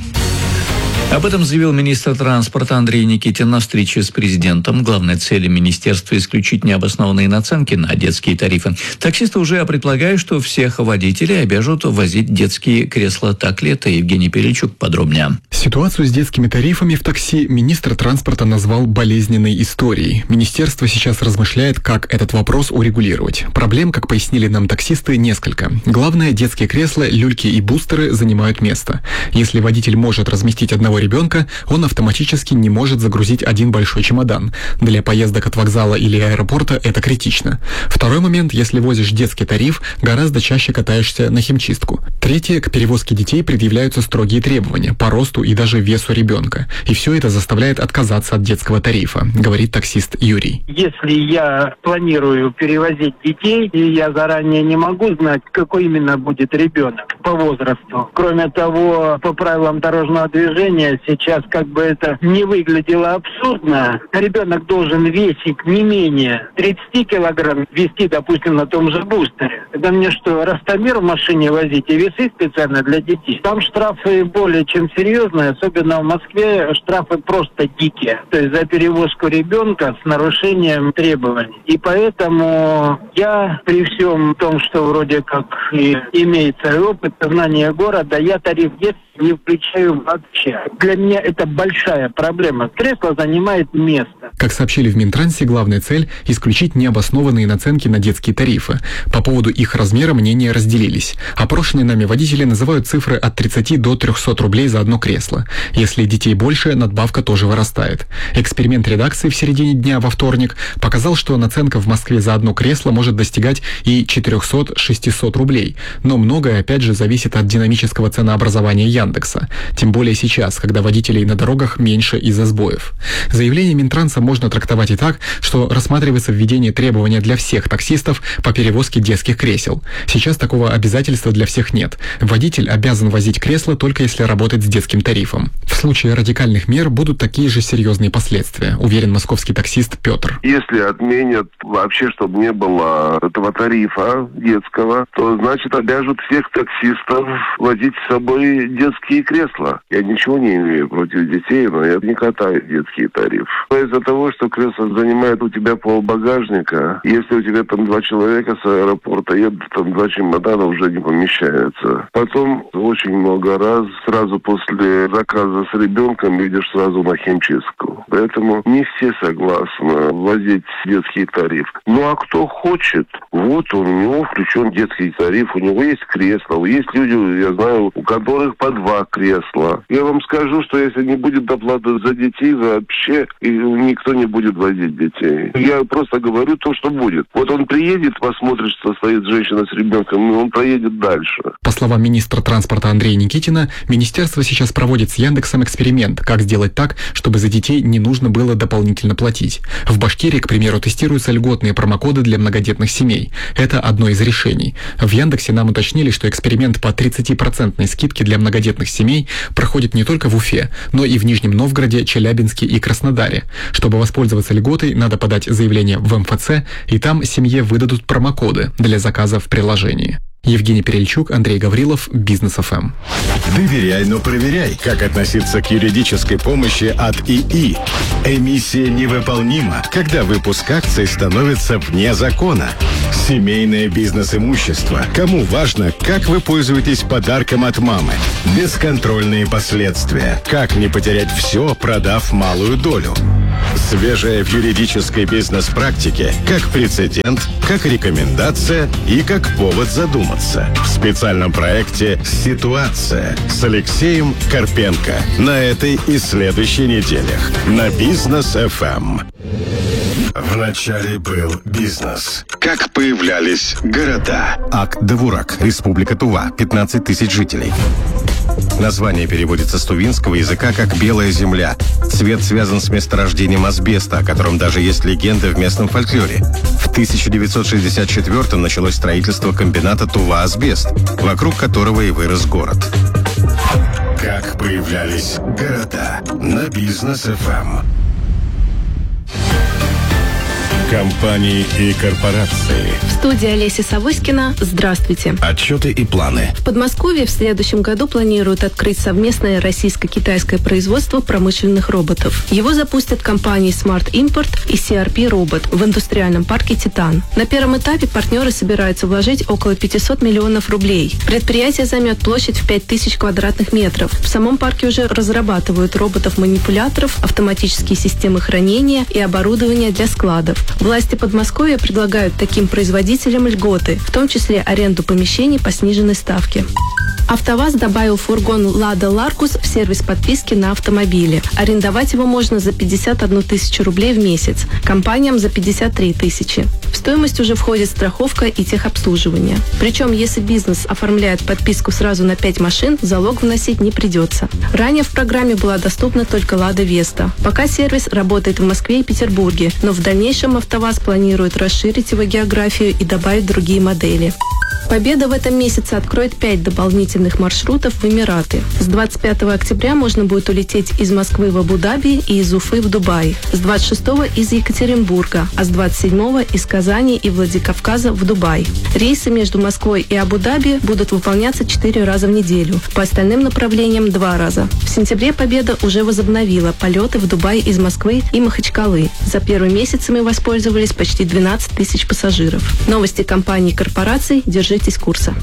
Об этом заявил министр транспорта Андрей Никитин на встрече с президентом. Главной целью министерства исключить необоснованные наценки на детские тарифы. Таксисты уже предполагают, что всех водителей обяжут возить детские кресла. Так ли это? Евгений Перельчук подробнее. Ситуацию с детскими тарифами в такси министр транспорта назвал болезненной историей. Министерство сейчас размышляет, как этот вопрос урегулировать. Проблем, как пояснили нам таксисты, несколько. Главное, детские кресла, люльки и бустеры занимают место. Если водитель может разместить одного ребенка, он автоматически не может загрузить один большой чемодан. Для поездок от вокзала или аэропорта это критично. Второй момент, если возишь детский тариф, гораздо чаще катаешься на химчистку. Третье, к перевозке детей предъявляются строгие требования по росту и даже весу ребенка. И все это заставляет отказаться от детского тарифа, говорит таксист Юрий. Если я планирую перевозить детей, и я заранее не могу знать, какой именно будет ребенок по возрасту. Кроме того, по правилам дорожного движения сейчас как бы это не выглядело абсурдно. Ребенок должен весить не менее 30 килограмм, вести, допустим, на том же бустере. Это мне что, Ростомир в машине возить и весы специально для детей? Там штрафы более чем серьезные, особенно в Москве штрафы просто дикие. То есть за перевозку ребенка с нарушением требований. И поэтому я при всем том, что вроде как и имеется опыт, знание города, я тариф детства не включаю вообще. Для меня это большая проблема. Кресло занимает место. Как сообщили в Минтрансе, главная цель – исключить необоснованные наценки на детские тарифы. По поводу их размера мнения разделились. Опрошенные нами водители называют цифры от 30 до 300 рублей за одно кресло. Если детей больше, надбавка тоже вырастает. Эксперимент редакции в середине дня во вторник показал, что наценка в Москве за одно кресло может достигать и 400-600 рублей. Но многое, опять же, зависит от динамического ценообразования Яндекса. Тем более сейчас, когда водителей на дорогах меньше из-за сбоев. Заявление Минтранса можно трактовать и так, что рассматривается введение требования для всех таксистов по перевозке детских кресел. Сейчас такого обязательства для всех нет. Водитель обязан возить кресло только если работает с детским тарифом. В случае радикальных мер будут такие же серьезные последствия, уверен московский таксист Петр. Если отменят вообще, чтобы не было этого тарифа детского, то значит обяжут всех таксистов возить с собой детские кресла. Я ничего не имею против детей, но я не катаю детский тариф. Из-за того, что кресло занимает у тебя полбагажника, если у тебя там 2 человека с аэропорта едут, там 2 чемодана уже не помещаются. Потом очень много раз, сразу после заказа с ребенком, идешь сразу на химчистку. Поэтому не все согласны возить детский тариф. Ну а кто хочет, вот у него включен детский тариф, у него есть кресло, есть люди, я знаю, у которых по 2 2 кресла. Я вам скажу, что если не будет доплаты за детей, вообще никто не будет возить детей. Я просто говорю то, что будет. Вот он приедет, посмотрит, что стоит женщина с ребенком, и он проедет дальше. По словам министра транспорта Андрея Никитина, министерство сейчас проводит с Яндексом эксперимент, как сделать так, чтобы за детей не нужно было дополнительно платить. В Башкирии, к примеру, тестируются льготные промокоды для многодетных семей. Это одно из решений. В Яндексе нам уточнили, что эксперимент по 30% скидке для многодетных семей проходит не только в Уфе, но и в Нижнем Новгороде, Челябинске и Краснодаре. Чтобы воспользоваться льготой, надо подать заявление в МФЦ, и там семье выдадут промокоды для заказа в приложении. Евгений Перельчук, Андрей Гаврилов, Бизнес ФМ. Доверяй, но проверяй, как относиться к юридической помощи от ИИ. Эмиссия невыполнима, когда выпуск акций становится вне закона. Семейное бизнес-имущество. Кому важно, как вы пользуетесь подарком от мамы. Бесконтрольные последствия. Как не потерять все, продав малую долю. Свежее в юридической бизнес-практике, как прецедент, как рекомендация и как повод задуматься. В специальном проекте «Ситуация» с Алексеем Карпенко на этой и следующей неделях на Бизнес ФМ. Вначале был бизнес. Как появлялись города. Ак-Довурак, Республика Тува, 15 тысяч жителей. Название переводится с тувинского языка как «белая земля». Цвет связан с месторождением асбеста, о котором даже есть легенда в местном фольклоре. В 1964-м началось строительство комбината «Тува-Асбест», вокруг которого и вырос город. Как появлялись города на Бизнес ФМ. Компании и корпорации. В студии Олеся Савоськина. Здравствуйте. Отчеты и планы. В Подмосковье в следующем году планируют открыть совместное российско-китайское производство промышленных роботов. Его запустят компании Smart Import и CRP Robot в индустриальном парке «Титан». На первом этапе партнеры собираются вложить около 500 миллионов рублей. Предприятие займет площадь в 5000 квадратных метров. В самом парке уже разрабатывают роботов-манипуляторов, автоматические системы хранения и оборудование для складов. Власти Подмосковья предлагают таким производителям льготы, в том числе аренду помещений по сниженной ставке. АвтоВАЗ добавил фургон «Лада Ларгус» в сервис подписки на автомобили. Арендовать его можно за 51 тысячу рублей в месяц, компаниям за 53 тысячи. В стоимость уже входит страховка и техобслуживание. Причем, если бизнес оформляет подписку сразу на 5 машин, залог вносить не придется. Ранее в программе была доступна только «Лада Веста». Пока сервис работает в Москве и Петербурге, но в дальнейшем АвтоВАЗ планирует расширить его географию и добавить другие модели. Победа в этом месяце откроет 5 дополнительных маршрутов в Эмираты. С 25 октября можно будет улететь из Москвы в Абу-Даби и из Уфы в Дубай. С 26 из Екатеринбурга, а с 27 из Казани и Владикавказа в Дубай. Рейсы между Москвой и Абу-Даби будут выполняться 4 раза в неделю, по остальным направлениям 2 раза. В сентябре Победа уже возобновила полеты в Дубай из Москвы и Махачкалы. За первый месяц ими воспользовались почти 12 тысяч пассажиров. Новости компаний и корпораций. Держитесь курса.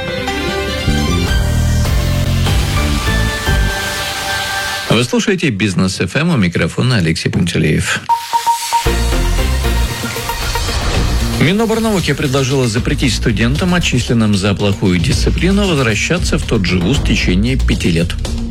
Вы слушаете «Бизнес ФМ», у микрофона Алексей Пантелеев. Миноборнауки предложила запретить студентам, отчисленным за плохую дисциплину, возвращаться в тот же вуз в течение 5 лет.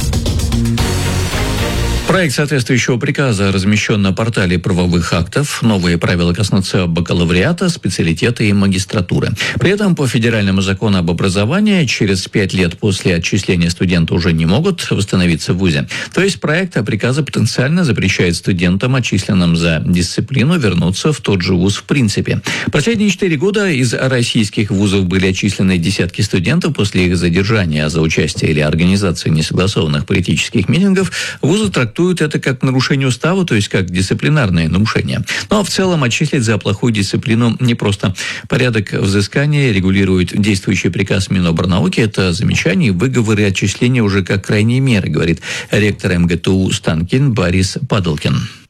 Проект соответствующего приказа размещен на портале правовых актов. Новые правила коснутся бакалавриата, специалитета и магистратуры. При этом по федеральному закону об образовании через 5 лет после отчисления студенты уже не могут восстановиться в вузе. То есть проект приказа потенциально запрещает студентам, отчисленным за дисциплину, вернуться в тот же вуз в принципе. Последние 4 года из российских вузов были отчислены десятки студентов после их задержания за участие или организацию несогласованных политических митингов. Вузы трактуют это как нарушение устава, то есть как дисциплинарное нарушение. Но в целом отчислить за плохую дисциплину непросто. Порядок взыскания регулирует действующий приказ Миноборнауки. Это замечания, выговоры и отчисления уже как крайние меры, говорит ректор МГТУ Станкин Борис Падалкин.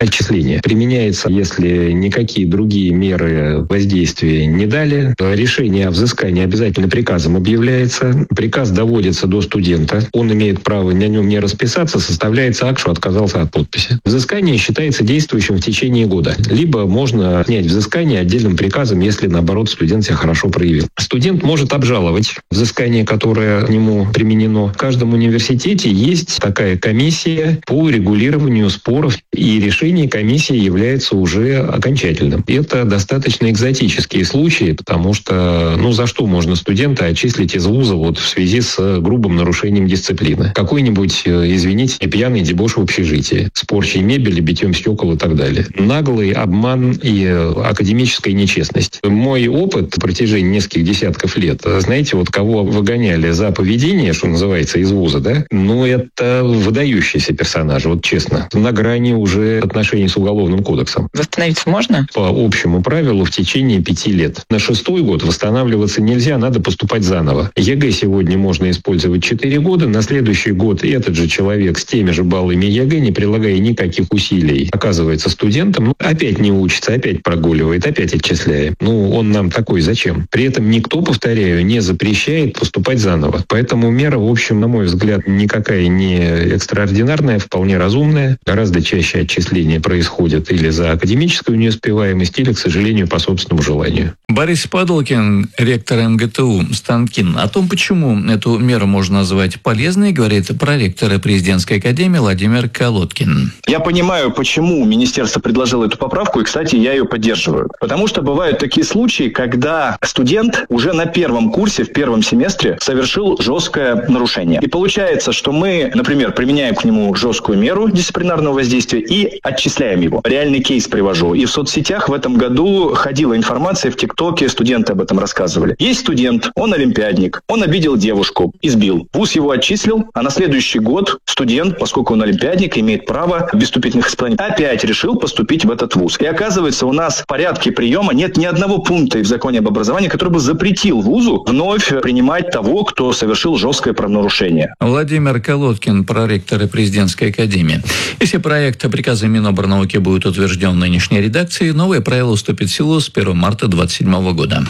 отчисления. Применяется, если никакие другие меры воздействия не дали. Решение о взыскании обязательно приказом объявляется. Приказ доводится до студента. Он имеет право на нем не расписаться, составляется акт, что отказался от подписи. Взыскание считается действующим в течение года. Либо можно снять взыскание отдельным приказом, если, наоборот, студент себя хорошо проявил. Студент может обжаловать взыскание, которое к нему применено. В каждом университете есть такая комиссия по регулированию споров, и решение комиссии является уже окончательным. Это достаточно экзотические случаи, потому что, за что можно студента отчислить из вуза в связи с грубым нарушением дисциплины? Какой-нибудь, извините, пьяный дебош в общежитии, с порчей мебели, битьем стекол и так далее. Наглый обман и академическая нечестность. Мой опыт в протяжении нескольких десятков лет, знаете, кого выгоняли за поведение, что называется, из вуза, да? Это выдающийся персонаж, честно. На грани уже отношений с Уголовным кодексом. Восстановиться можно? По общему правилу в течение 5 лет. На 6-й год восстанавливаться нельзя, надо поступать заново. ЕГЭ сегодня можно использовать 4 года, на следующий год этот же человек с теми же баллами ЕГЭ, не прилагая никаких усилий, оказывается студентом, опять не учится, опять прогуливает, опять отчисляем. Он нам такой зачем? При этом никто, повторяю, не запрещает поступать заново. Поэтому мера, в общем, на мой взгляд, никакая не экстраординарная, вполне разумная. Гораздо чаще отчисления происходят или за академическую неуспеваемость, или, к сожалению, по собственному желанию. Борис Падалкин, ректор МГТУ Станкин. О том, почему эту меру можно назвать полезной, говорит проректор президентской академии Владимир Колодкин. Я понимаю, почему министерство предложило эту поправку, и, кстати, я ее поддерживаю. Потому что бывают такие случаи, когда студент уже на первом курсе, в первом семестре совершил жесткое нарушение. И получается, что мы, например, применяем к нему жесткую меру дисциплинарного воздействия и отчисляем его. Реальный кейс привожу. И в соцсетях в этом году ходила информация, в ТикТоке студенты об этом рассказывали. Есть студент, он олимпиадник, он обидел девушку, избил. Вуз его отчислил, а на следующий год студент, поскольку он олимпиадник, имеет право без вступительных испытаний, опять решил поступить в этот вуз. И оказывается, у нас в порядке приема нет ни одного пункта в законе об образовании, который бы запретил вузу вновь принимать того, кто совершил жесткое правонарушение. Владимир Колодкин, проректор президентской академии. Если проект приказа Миноборнауки будет утвержден в нынешней редакции, новые правила вступят в силу с 1 марта 2027 года.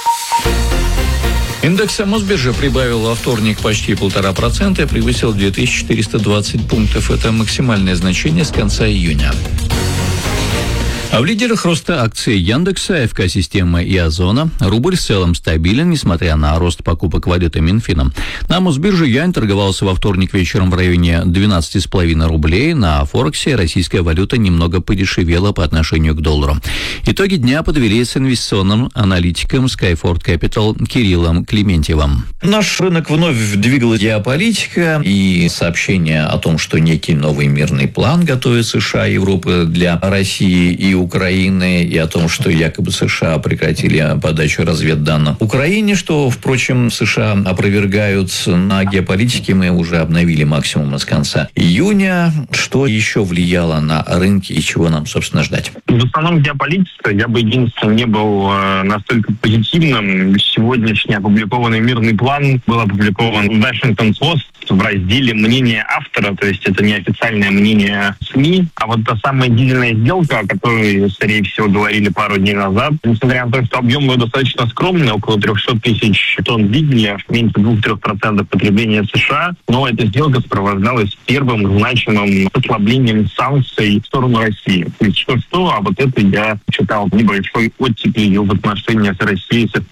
Индекс Мосбиржи прибавил во вторник почти 1,5% и превысил 2420 пунктов. Это максимальное значение с конца июня. А в лидерах роста акций Яндекса, АФК-системы и Озона рубль в целом стабилен, несмотря на рост покупок валюты Минфином. На Мосбирже юань торговался во вторник вечером в районе 12,5 рублей. На Форексе российская валюта немного подешевела по отношению к доллару. Итоги дня подвели с инвестиционным аналитиком Skyford Capital Кириллом Клементьевым. Наш рынок вновь двигала геополитика и сообщение о том, что некий новый мирный план готовит США и Европа для России и Украины, и о том, что якобы США прекратили подачу разведданных Украине, что, впрочем, США опровергают. На геополитике мы уже обновили максимум с конца июня. Что еще влияло на рынки и чего нам, собственно, ждать? В основном геополитика. Я бы единственное не был настолько позитивным. Сегодняшний опубликованный мирный план был опубликован в Washington Post в разделе «Мнение автора», то есть это не официальное мнение СМИ, а вот та самая дизельная сделка, о которой, скорее всего, говорили пару дней назад, несмотря на то, что объем его достаточно скромный, около 300 тысяч тонн дизеля, меньше 2-3% потребления США, но эта сделка сопровождалась первым значимым ослаблением санкций в сторону России. То есть что, а вот это я читал небольшой оттепель в отношениях с Россией с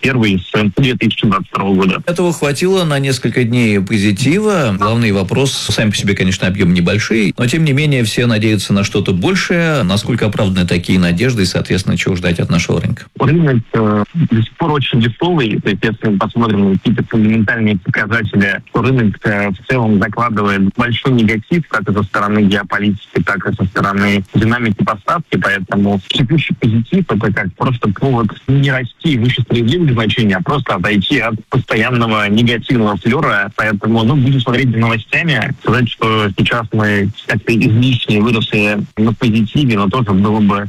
2022 года. Этого хватило на несколько дней позитива. Главный вопрос, сами по себе, конечно, объем небольшой, но, тем не менее, все надеются на что-то большее. Насколько оправданы такие надежды и, соответственно, чего ждать от нашего рынка? Рынок до сих пор очень дешевый. То есть, если мы посмотрим на какие-то фундаментальные показатели, то рынок в целом закладывает большой негатив, как и со стороны геополитики, так и со стороны динамики поставки. Поэтому текущий позитив — это как просто повод не расти выше справедливых значений, а просто отойти от постоянного негативного флера. Поэтому, будем смотреть за новостями. Сказать, что сейчас мы как-то излишне выросли на позитиве, но тоже было бы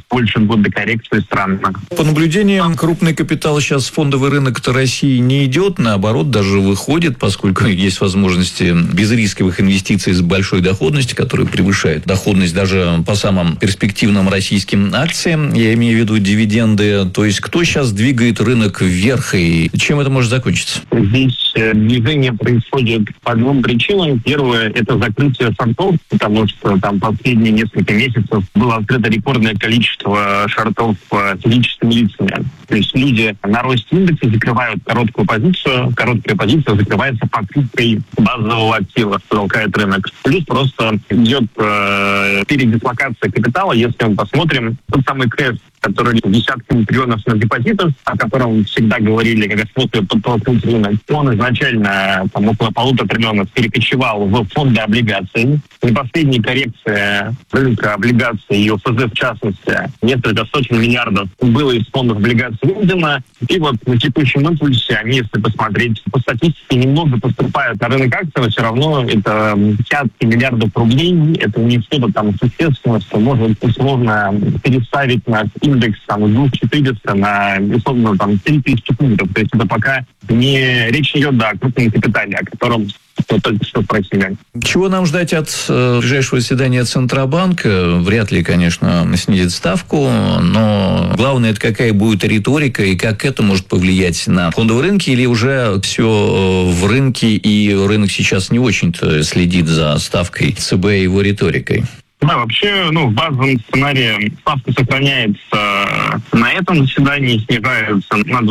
больше года коррекции странно. По наблюдениям, крупный капитал сейчас в фондовый рынок-то России не идет, наоборот, даже выходит, поскольку есть возможности безрисковых инвестиций с большой доходностью, которые превышают доходность даже по самым перспективным российским акциям. Я имею в виду дивиденды. То есть, кто сейчас двигает рынок вверх и чем это может закончиться? Здесь движение происходит по двум причинам. Первое – это закрытие шортов, потому что там последние несколько месяцев было открыто рекордное количество шортов физическими лицами. То есть люди на росте индекса закрывают короткую позицию, короткая позиция закрывается покупкой базового актива, что толкает рынок. Плюс просто идет передислокация капитала. Если мы посмотрим, тот самый КЭФ, который десятками триллионов на депозитах, о котором всегда говорили, как способ подтолкнуть рынок, он изначально там, около 1,5 триллиона перекочевал в фонды облигаций. И последняя коррекция рынка облигаций и ОФЗ в частности, несколько сотен миллиардов было из фондов облигаций выведено. И вот на текущем импульсе они, если посмотреть по статистике, немного поступают на рынок акций, но все равно это десятки миллиардов рублей. Это не что-то там существенное, что может условно переставить нас индекс там, из 2400 на, условно, там, 3000 пунктов. То есть это пока не речь идет о крупном капитале, о котором только что спросили. Чего нам ждать от ближайшего заседания Центробанка? Вряд ли, конечно, снизит ставку, но главное, это какая будет риторика и как это может повлиять на фондовые рынки, или уже все в рынке, и рынок сейчас не очень-то следит за ставкой ЦБ и его риторикой? Да, вообще, в базовом сценарии ставка сохраняется на этом заседании, снижается на